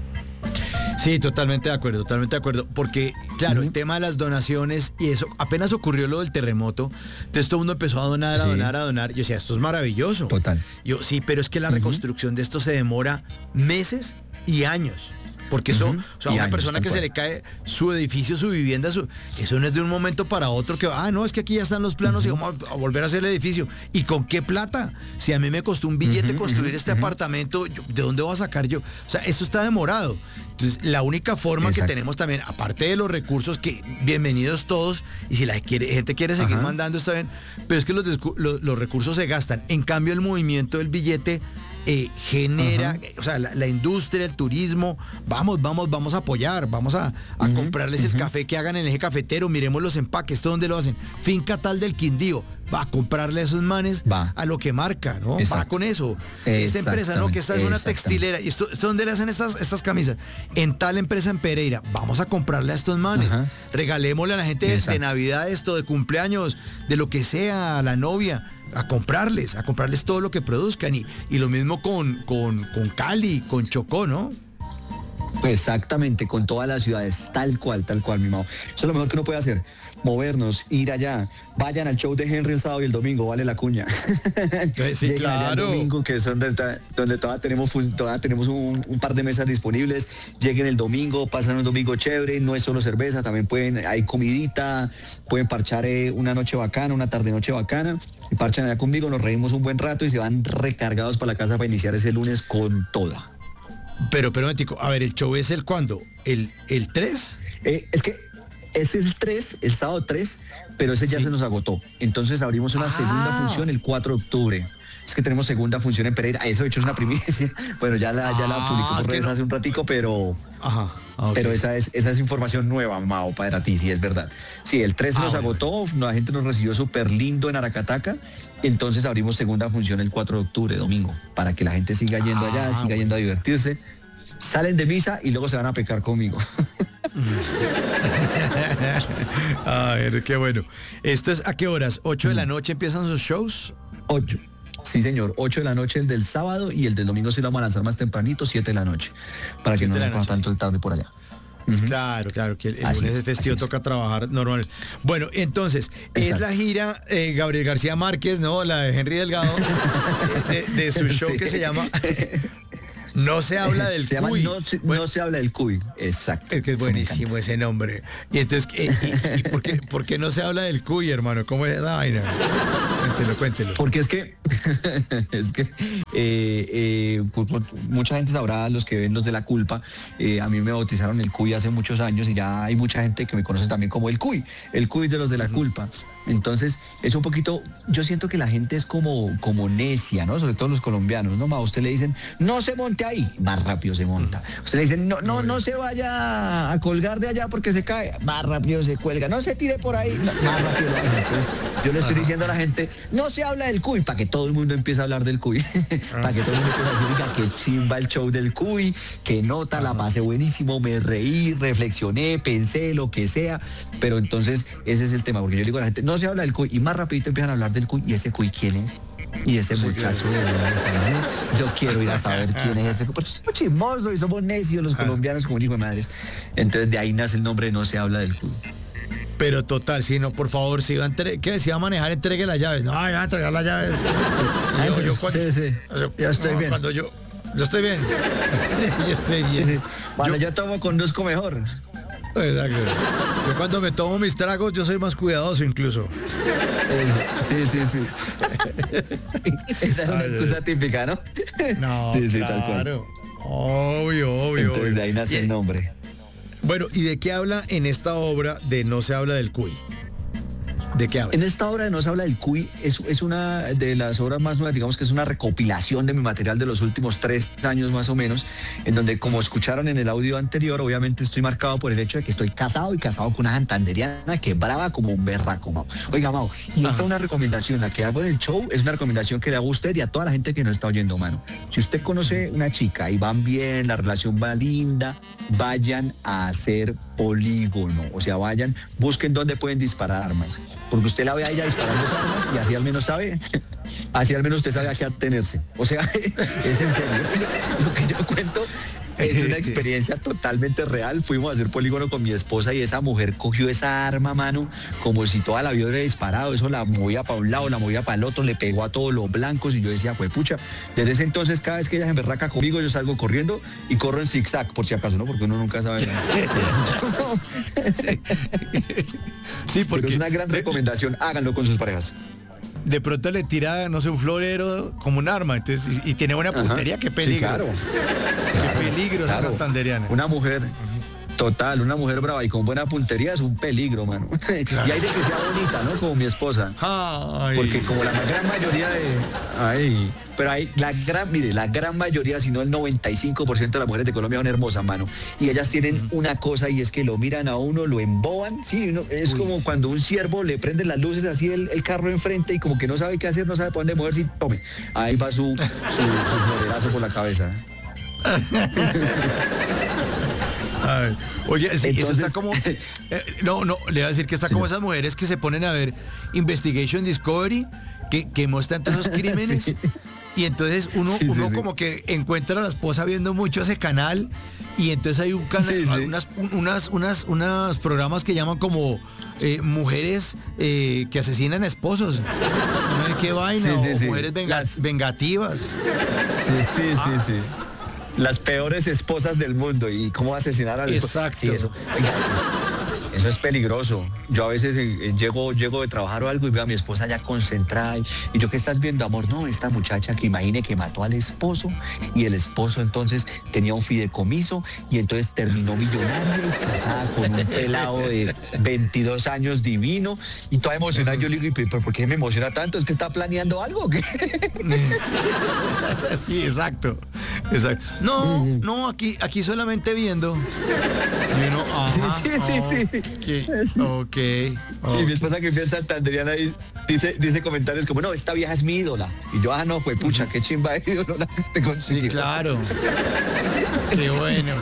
Sí, totalmente de acuerdo, porque claro, el tema de las donaciones y eso, apenas ocurrió lo del terremoto, entonces todo el mundo empezó a donar, yo decía, esto es maravilloso. Total. Yo, sí, pero es que la reconstrucción de esto se demora meses y años. Porque eso, o sea, una persona que se le cae su edificio, su vivienda, eso no es de un momento para otro que, no, es que aquí ya están los planos y vamos a volver a hacer el edificio. ¿Y con qué plata? Si a mí me costó un billete construir este apartamento, ¿de dónde voy a sacar yo? O sea, eso está demorado. Entonces, la única forma que tenemos también, aparte de los recursos, que bienvenidos todos, y si la gente quiere seguir mandando, está bien, pero es que los recursos se gastan. En cambio, el movimiento del billete genera, o sea, la industria, el turismo, vamos a apoyar, vamos a comprarles el café que hagan en el eje cafetero, miremos los empaques, ¿esto dónde lo hacen? Finca tal del Quindío, va a comprarle a esos manes a lo que marca, ¿no? Va con eso. Esta empresa, ¿no? Que esta es una textilera, y esto ¿dónde le hacen estas camisas? En tal empresa en Pereira, vamos a comprarle a estos manes, regalémosle a la gente de Navidad esto, de cumpleaños, de lo que sea, a la novia, a comprarles todo lo que produzcan, y lo mismo con Cali, con Chocó, ¿no? Exactamente, con todas las ciudades, tal cual, mi Mao. Eso es lo mejor que uno puede hacer, movernos, ir allá. Vayan al show de Henry el sábado y el domingo, vale la cuña. Sí, Lleguen allá el claro. domingo, que es donde todavía tenemos un par de mesas disponibles. Lleguen el domingo, pasan un domingo chévere, no es solo cerveza, también hay comidita, pueden parchar una noche bacana, una tarde-noche bacana, y parchan allá conmigo, nos reímos un buen rato y se van recargados para la casa para iniciar ese lunes con toda. Pero momentico, a ver, ¿el show es el cuándo? ¿El 3? Es que ese es el 3, el sábado 3, pero ese ya se nos agotó. Entonces abrimos una segunda función el 4 de octubre. Es que tenemos segunda función en Pereira. Eso de hecho es una primicia. Bueno, ya la publicó por redes hace un ratico, pero... Ajá. Okay. Pero esa es información nueva, Mao, para ti, sí, es verdad. Sí, el 3 nos agotó, la gente nos recibió súper lindo en Aracataca, entonces abrimos segunda función el 4 de octubre, domingo, para que la gente siga yendo allá, siga yendo a divertirse. Salen de misa y luego se van a pecar conmigo. A ver, qué bueno. ¿Esto es a qué horas? ¿8 de la noche empiezan sus shows? 8. Sí, señor. 8 de la noche el del sábado y el del domingo sí lo vamos a lanzar más tempranito, 7 de la noche. Para que no nos coja tanto el tarde por allá. Claro, que el lunes es festivo, toca trabajar normal. Bueno, entonces, es la gira Gabriel García Márquez, ¿no? La de Henry Delgado, de su show que se llama... No se habla del cuy. No se habla del cuy, exacto. Es que es buenísimo ese nombre. Y entonces, ¿por qué no se habla del cuy, hermano? ¿Cómo es esa vaina? Cuéntelo. Porque es que mucha gente sabrá, los que ven Los de la Culpa, a mí me bautizaron el cuy hace muchos años y ya hay mucha gente que me conoce también como el cuy de Los de la Culpa. Entonces, es un poquito, yo siento que la gente es como necia, ¿no? Sobre todo los colombianos, ¿no? A usted le dicen, no se monte ahí, más rápido se monta. Usted le dicen, no se vaya a colgar de allá porque se cae, más rápido se cuelga. No se tire por ahí, más rápido lo hace. Entonces, yo le estoy diciendo a la gente, no se habla del cuy, para que todo el mundo empiece a hablar del cuy. Para que todo el mundo empiece a decir, diga, que chimba el show del cuy, que nota, la pasé buenísimo, me reí, reflexioné, pensé, lo que sea. Pero entonces, ese es el tema, porque yo le digo a la gente, no se habla del cuy, y más rapidito empiezan a hablar del cuy, y ese cuy, ¿quién es? Y ese muchacho de yo quiero ir a saber quién es ese, porque somos chismosos y somos necios los colombianos como un hijo de madres. Entonces de ahí nace el nombre, no se habla del cuy. Pero total, si no, por favor, si va a manejar, entregue las llaves. No, ya va a entregar las llaves. Ya estoy bien. Cuando yo estoy bien. Yo estoy bien. Sí. Cuando yo tomo, conduzco mejor. Exacto. Yo cuando me tomo mis tragos, yo soy más cuidadoso incluso. Sí. Esa es una excusa típica, ¿no? No, sí, claro. Tal cual. Obvio. Entonces de ahí nace el nombre. Bueno, ¿y de qué habla en esta obra de No se habla del cuy? ¿De qué habla? En esta obra de No se habla del cuy es una de las obras más nuevas, digamos que es una recopilación de mi material de los últimos 3 años más o menos, en donde, como escucharon en el audio anterior, obviamente estoy marcado por el hecho de que estoy casado con una santanderiana que es brava como un berraco, Mao. Oiga, Mao, y esta es una recomendación, la que hago en el show es una recomendación que le hago a usted y a toda la gente que nos está oyendo, mano. Si usted conoce una chica y van bien, la relación va linda, vayan a hacer polígono, o sea, busquen dónde pueden disparar armas, porque usted la ve a ella disparando esas armas y así al menos usted sabe a qué atenerse. O sea, es en serio, lo que yo cuento es una experiencia totalmente real. Fuimos a hacer polígono con mi esposa y esa mujer cogió esa arma, mano, como si toda la vida hubiera disparado. Eso la movía para un lado, la movía para el otro, le pegó a todos los blancos y yo decía, pues pucha, desde ese entonces cada vez que ella se emberraca conmigo yo salgo corriendo y corro en zigzag, por si acaso, ¿no? Porque uno nunca sabe. Sí, porque es una gran recomendación, háganlo con sus parejas. De pronto le tira, no sé, un florero como un arma, entonces, y tiene buena puntería. Qué peligro. Sí, claro. Qué peligro esa santanderiana. Una mujer brava y con buena puntería es un peligro, mano. Claro. Y hay de que sea bonita, ¿no? Como mi esposa. Ay. Porque como la gran mayoría pero hay la gran mayoría, si no el 95% de las mujeres de Colombia son hermosas, mano. Y ellas tienen una cosa y es que lo miran a uno, lo emboban, sí, es como cuando un ciervo le prende las luces así el carro enfrente y como que no sabe qué hacer, no sabe para dónde moverse y tome. Ahí va su florerazo por la cabeza. Ay, oye, sí, entonces, eso está como... no, le voy a decir que está como esas mujeres que se ponen a ver Investigation Discovery, que muestran todos esos crímenes, y entonces uno como que encuentra a la esposa viendo mucho ese canal, y entonces hay un unas programas que llaman como mujeres que asesinan esposos. No sé qué vaina, mujeres vengativas. Sí. Las peores esposas del mundo y cómo asesinar a la esposa. Exacto. Sí, eso es peligroso. Yo a veces llego de trabajar o algo y veo a mi esposa ya concentrada y yo, ¿qué estás viendo, amor? No, esta muchacha que imagine que mató al esposo y el esposo entonces tenía un fideicomiso y entonces terminó millonaria y casada con un pelado de 22 años divino y toda emocionada. Yo le digo, ¿pero por qué me emociona tanto? ¿Es que está planeando algo? ¿Qué? Sí, exacto. No, aquí solamente viendo. Y uno, Sí. Y mi esposa, que es santanderiana, dice comentarios como, no, esta vieja es mi ídola. Y yo, no, pues pucha, qué chimba de ídola que te consiguió. Sí, claro. Qué bueno.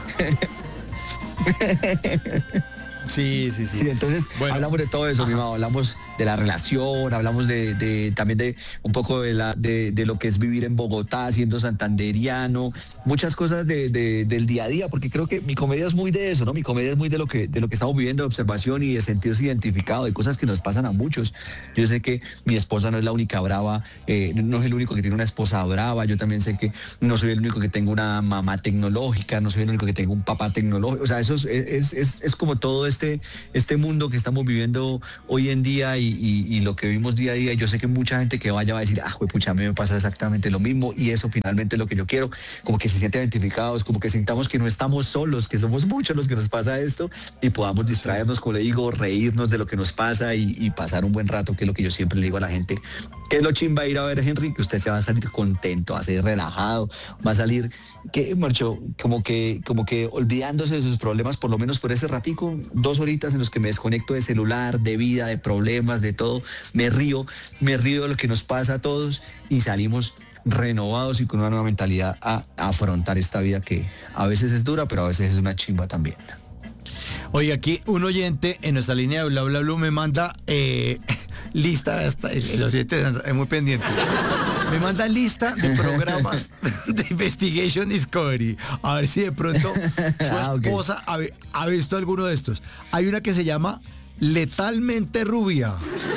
Sí. Entonces, bueno, hablamos de todo eso, mi mamá, hablamos de la relación, hablamos también de un poco de lo que es vivir en Bogotá, siendo santanderiano, muchas cosas del día a día, porque creo que mi comedia es muy de eso, ¿no? Mi comedia es muy de lo que estamos viviendo, de observación y de sentirse identificado, de cosas que nos pasan a muchos. Yo sé que mi esposa no es la única brava, no es el único que tiene una esposa brava, yo también sé que no soy el único que tengo una mamá tecnológica, no soy el único que tengo un papá tecnológico, o sea, eso es como todo este mundo que estamos viviendo hoy en día y lo que vivimos día a día. Yo sé que mucha gente que vaya va a decir, pucha, a mí me pasa exactamente lo mismo, y eso finalmente es lo que yo quiero, como que se sienten identificados, como que sintamos que no estamos solos, que somos muchos los que nos pasa esto y podamos distraernos, como le digo, reírnos de lo que nos pasa y pasar un buen rato, que es lo que yo siempre le digo a la gente, que es lo chimba ir a ver, Henry, que usted se va a salir contento, va a ser relajado, va a salir, como que olvidándose de sus problemas, por lo menos por ese ratico, 2 horitas en los que me desconecto de celular, de vida, de problemas, de todo, me río de lo que nos pasa a todos y salimos renovados y con una nueva mentalidad a afrontar esta vida que a veces es dura, pero a veces es una chimba también. Oye, aquí un oyente en nuestra línea de Bla Bla Blue me manda lista, el oyente es muy pendiente, me manda lista de programas de Investigation Discovery, a ver si de pronto su esposa ha visto alguno de estos. Hay una que se llama Letalmente Rubia.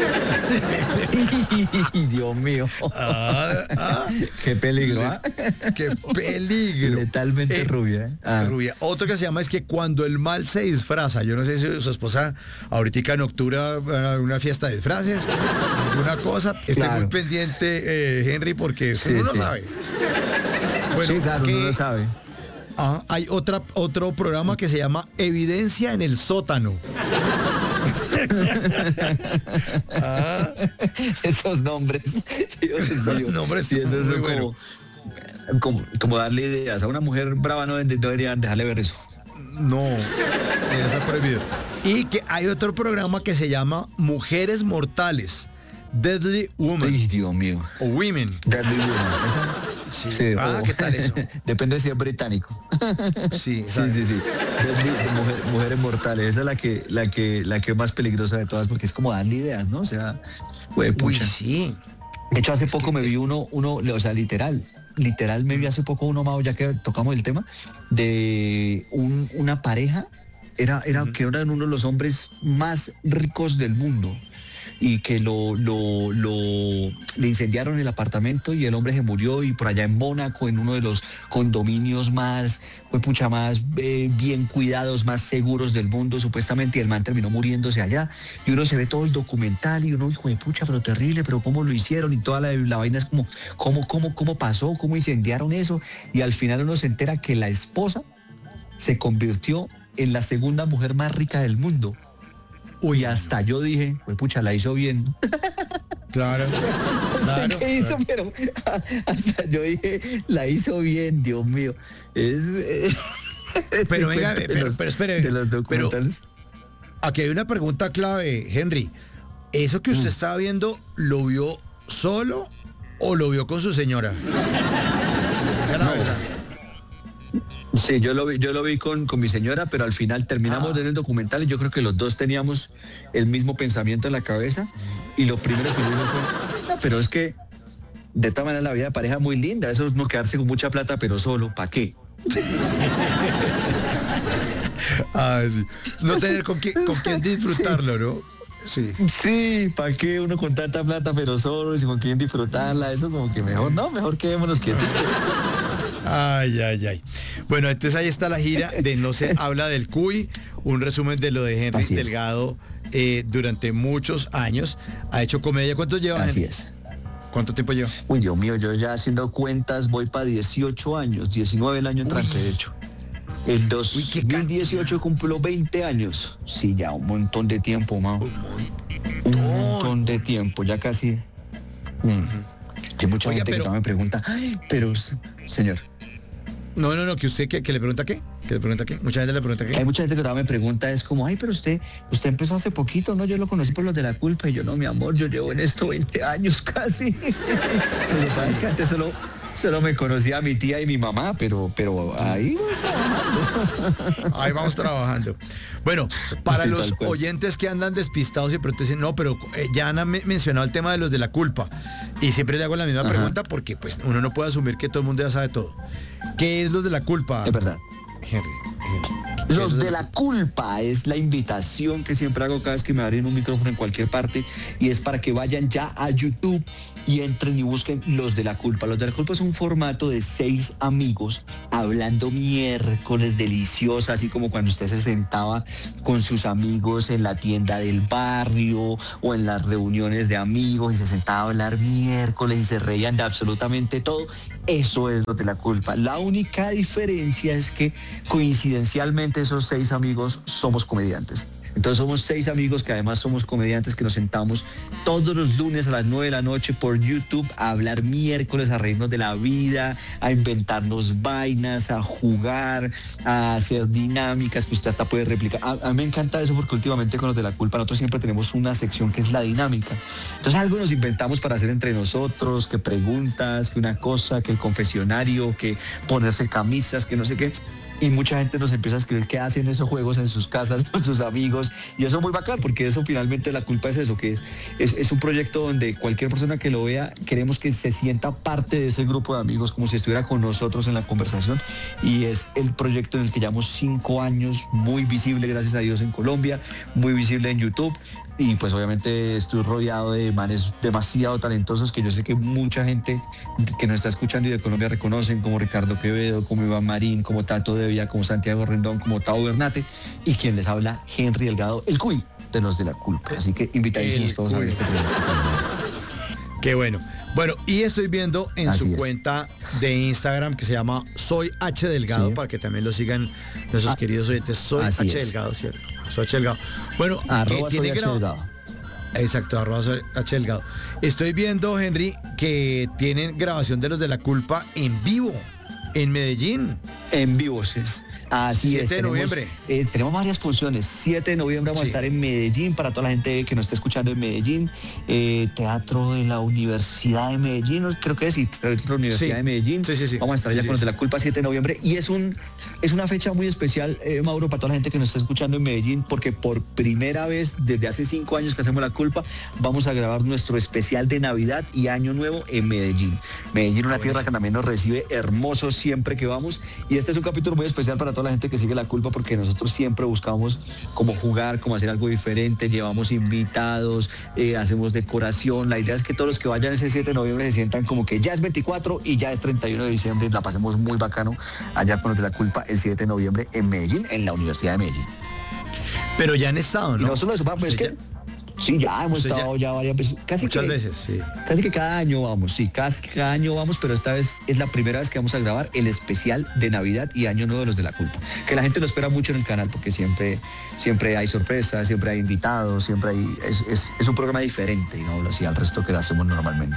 Dios mío. Qué peligro. Qué peligro. Letalmente rubia. Rubia. Otro que se llama es que cuando el mal se disfraza. Yo no sé si su esposa ahorita en octubre va a una fiesta de disfraces, alguna cosa. Esté muy pendiente, Henry, porque uno no sabe. Bueno, sí, claro, uno no sabe. Hay otro programa que se llama Evidencia en el Sótano. Esos nombres, Dios mío. Nombres, sí, eso es como darle ideas a una mujer brava. No deberían dejarle ver eso. No, está prohibido. Y que hay otro programa que se llama Mujeres Mortales, Deadly Woman. Ay, Dios mío. O Women. Deadly Woman. Sí. ¿Qué tal eso? Depende si es británico. Sí. Mujeres mortales. Esa es la que es más peligrosa de todas, porque es como darle ideas, ¿no? O sea, pucha. Sí. De hecho, hace poco me vi uno, o sea, literal me vi hace poco uno, Mao, ya que tocamos el tema, de una pareja, que eran uno de los hombres más ricos del mundo, y que le incendiaron el apartamento y el hombre se murió, y por allá en Mónaco, en uno de los condominios más bien cuidados, más seguros del mundo, supuestamente, y el man terminó muriéndose allá, y uno se ve todo el documental y uno, hijo de pucha, pero terrible, pero cómo lo hicieron, y toda la vaina es como, ¿cómo pasó? ¿Cómo incendiaron eso? Y al final uno se entera que la esposa se convirtió en la segunda mujer más rica del mundo. Uy, hasta yo dije, pues pucha, la hizo bien. Claro. No sé qué hizo, pero hasta yo dije, la hizo bien, Dios mío. Pero venga, pero espere. De los documentales. Aquí hay una pregunta clave, Henry. ¿Eso que usted estaba viendo, lo vio solo o lo vio con su señora? No. Sí, yo lo vi con mi señora, pero al final terminamos de ver el documental y yo creo que los dos teníamos el mismo pensamiento en la cabeza, y lo primero que vimos fue, pero es que de todas maneras la vida de pareja es muy linda, eso es no quedarse con mucha plata pero solo, ¿para qué? Sí. No tener con quién disfrutarlo, ¿no? Sí. Sí, ¿para qué uno con tanta plata pero solo y con quién disfrutarla? Eso como que mejor quedémonos quietos. Ay. Bueno, entonces ahí está la gira de No se habla del Cuy, un resumen de lo de Henry Delgado durante muchos años. Ha hecho comedia. ¿Cuántos lleva, Henry? Así es. ¿Cuánto tiempo lleva? Uy, Dios mío, yo ya haciendo cuentas voy para 18 años, 19 el año entrante, de hecho. El 2018 cumplo 20 años. Sí, ya un montón de tiempo, Mao. Un montón de tiempo, ya casi. Hay mucha gente que me pregunta, ay, pero, señor. No, que usted, que le pregunta qué. ¿Que le pregunta qué? Mucha gente le pregunta qué. Hay mucha gente que me pregunta, es como, ay, pero usted empezó hace poquito, ¿no? Yo lo conocí por los de la culpa. Y yo, no, mi amor, yo llevo en esto 20 años casi. Pero sabes que antes solo me conocía a mi tía y mi mamá, pero ahí voy trabajando. Ahí vamos trabajando. Bueno, para los oyentes que andan despistados y pronto dicen, no, pero ya han mencionado el tema de los de la culpa. Y siempre le hago la misma pregunta porque pues uno no puede asumir que todo el mundo ya sabe todo. ¿Qué es los de la culpa? Es verdad. Henry. Los de la culpa es la invitación que siempre hago cada vez que me abren un micrófono en cualquier parte, y es para que vayan ya a YouTube y entren y busquen Los de la Culpa. Los de la Culpa es un formato de 6 amigos hablando miércoles deliciosa, así como cuando usted se sentaba con sus amigos en la tienda del barrio o en las reuniones de amigos y se sentaba a hablar miércoles y se reían de absolutamente todo. Eso es Los de la Culpa. La única diferencia es que coincidencialmente esos 6 amigos somos comediantes. Entonces somos 6 amigos que además somos comediantes que nos sentamos todos los lunes a las 9 de la noche por YouTube a hablar miércoles, a reírnos de la vida, a inventarnos vainas, a jugar, a hacer dinámicas que usted hasta puede replicar. A mí me encanta eso porque últimamente con Los de la Culpa nosotros siempre tenemos una sección que es la dinámica. Entonces algo nos inventamos para hacer entre nosotros, que preguntas, que una cosa, que el confesionario, que ponerse camisas, que no sé qué. Y mucha gente nos empieza a escribir que hacen esos juegos en sus casas con sus amigos, y eso es muy bacán porque eso finalmente la culpa es eso, que es un proyecto donde cualquier persona que lo vea queremos que se sienta parte de ese grupo de amigos como si estuviera con nosotros en la conversación, y es el proyecto en el que llevamos 5 años, muy visible gracias a Dios en Colombia, muy visible en YouTube. Y pues obviamente estoy rodeado de manes demasiado talentosos que yo sé que mucha gente que nos está escuchando y de Colombia reconocen, como Ricardo Quevedo, como Iván Marín, como Tato Devia, como Santiago Rendón, como Tao Bernate, y quien les habla, Henry Delgado, el Cuy de Los de la Culpa. Así que invitadísimos todos a ver este proyecto. Qué bueno. Bueno, y estoy viendo en su cuenta de Instagram que se llama Soy H Delgado, para que también lo sigan nuestros queridos oyentes. Soy H Delgado, ¿cierto? Soy H Delgado. Bueno, arroba que tiene grabado. Exacto, arroba Soy H Delgado. Estoy viendo, Henry, que tienen grabación de Los de la Culpa en vivo, en Medellín. En vivo, sí. Así es. 7 de noviembre. Tenemos varias funciones. 7 de noviembre vamos a estar en Medellín, para toda la gente que nos esté escuchando en Medellín. Teatro de la Universidad de Medellín, creo que sí, Teatro de la Universidad de Medellín. Sí. Vamos a estar allá con Los de la Culpa 7 de noviembre. Y es una fecha muy especial, Mauro, para toda la gente que nos está escuchando en Medellín, porque por primera vez desde hace 5 años que hacemos La Culpa, vamos a grabar nuestro especial de Navidad y Año Nuevo en Medellín. Medellín, una tierra que también nos recibe hermoso siempre que vamos. Y este es un capítulo muy especial para toda la gente que sigue La Culpa, porque nosotros siempre buscamos cómo jugar, cómo hacer algo diferente, llevamos invitados, hacemos decoración. La idea es que todos los que vayan ese 7 de noviembre se sientan como que ya es 24 y ya es 31 de diciembre, y la pasemos muy bacano allá con Los de la Culpa el 7 de noviembre en Medellín, en la Universidad de Medellín. Pero ya han estado, ¿no? Y no solo eso, pues es que... Sí, ya hemos estado ya varias veces. Muchas veces, sí. Casi que cada año vamos, sí, casi que cada año vamos, pero esta vez es la primera vez que vamos a grabar el especial de Navidad y Año Nuevo de Los de la Culpa. Que la gente lo espera mucho en el canal porque siempre hay sorpresas, siempre hay invitados, siempre hay... Es un programa diferente, ¿no? Así al resto que lo hacemos normalmente.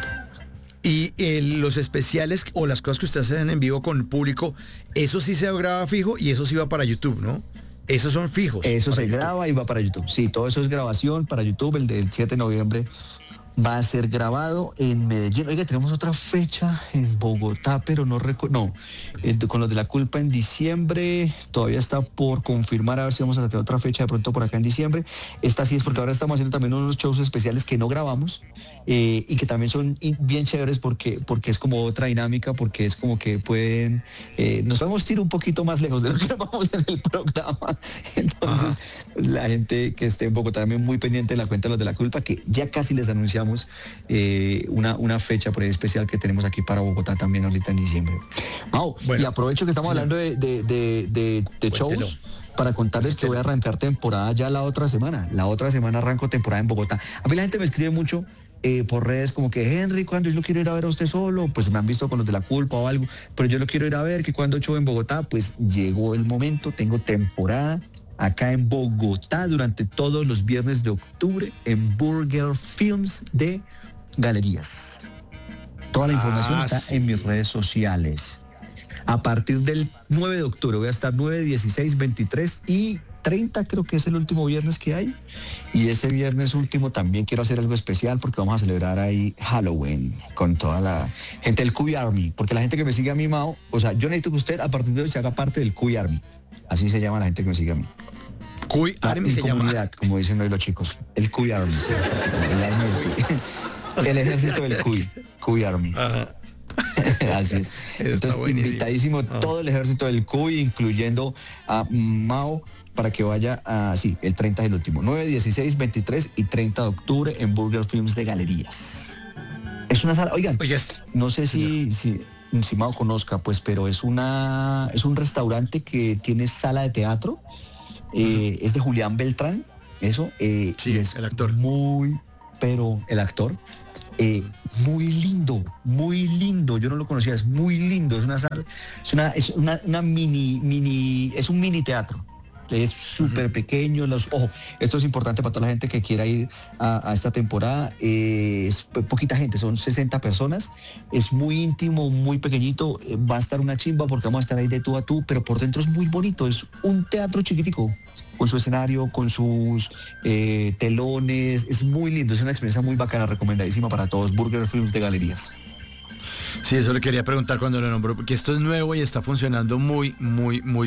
Y los especiales o las cosas que ustedes hacen en vivo con el público, eso sí se graba fijo y eso sí va para YouTube, ¿no? Esos son fijos. Eso se graba y va para YouTube. Sí, todo eso es grabación para YouTube. El del 7 de noviembre va a ser grabado en Medellín. Oiga, tenemos otra fecha en Bogotá, pero no recuerdo. No, con Los de la Culpa en diciembre. Todavía está por confirmar, a ver si vamos a sacar otra fecha de pronto por acá en diciembre. Esta sí es porque ahora estamos haciendo también unos shows especiales que no grabamos. y que también son bien chéveres porque es como otra dinámica, porque es como que pueden, nos vamos a ir un poquito más lejos de lo que vamos en el programa. Entonces, la gente que esté en Bogotá también muy pendiente de la cuenta de los de la culpa, que ya casi les anunciamos una fecha por ahí especial que tenemos aquí para Bogotá también ahorita en diciembre. Y aprovecho que estamos hablando de shows para contarles que voy a arrancar temporada ya la otra semana. La otra semana arranco temporada en Bogotá. A mí la gente me escribe mucho por redes como que, Henry, ¿cuándo yo lo quiero ir a ver a usted solo? Pues me han visto con los de la culpa o algo, pero yo lo quiero ir a ver, que cuando show en Bogotá, pues llegó el momento, tengo temporada acá en Bogotá durante todos los viernes de octubre en Burger Films de Galerías. Toda la información está en mis redes sociales. A partir del 9 de octubre voy a estar 9, 16, 23 y 30, creo que es el último viernes que hay. Y ese viernes último también quiero hacer algo especial porque vamos a celebrar ahí Halloween con toda la gente del Cuy Army. Porque la gente que me sigue a mí, Mao, o sea, yo necesito que usted a partir de hoy se haga parte del Cuy Army. Así se llama la gente que me sigue a mí. Cuy Army se llama. Como dicen hoy los chicos. El Cuy Army. El ejército del Cuy Army. Ajá. Así es. Entonces, invitadísimo todo el ejército del Cuy, incluyendo a Mao, para que vaya el 30 es el último. 9, 16, 23 y 30 de octubre en Burger Films de Galerías. Es una sala, oigan, no sé si Mao conozca, pues, pero es un restaurante que tiene sala de teatro. Es de Julián Beltrán, eso. Sí, es el actor. El actor. Muy lindo, yo no lo conocía, es muy lindo, es una sala, es una mini, es un mini teatro, es súper pequeño, ojo, esto es importante para toda la gente que quiera ir a esta temporada, es poquita gente, son 60 personas, es muy íntimo, muy pequeñito, va a estar una chimba porque vamos a estar ahí de tú a tú, pero por dentro es muy bonito, es un teatro chiquitico, con su escenario, con sus telones, es muy lindo, es una experiencia muy bacana, recomendadísima para todos, Burger Films de Galerías. Sí, eso le quería preguntar cuando lo nombró, porque esto es nuevo y está funcionando muy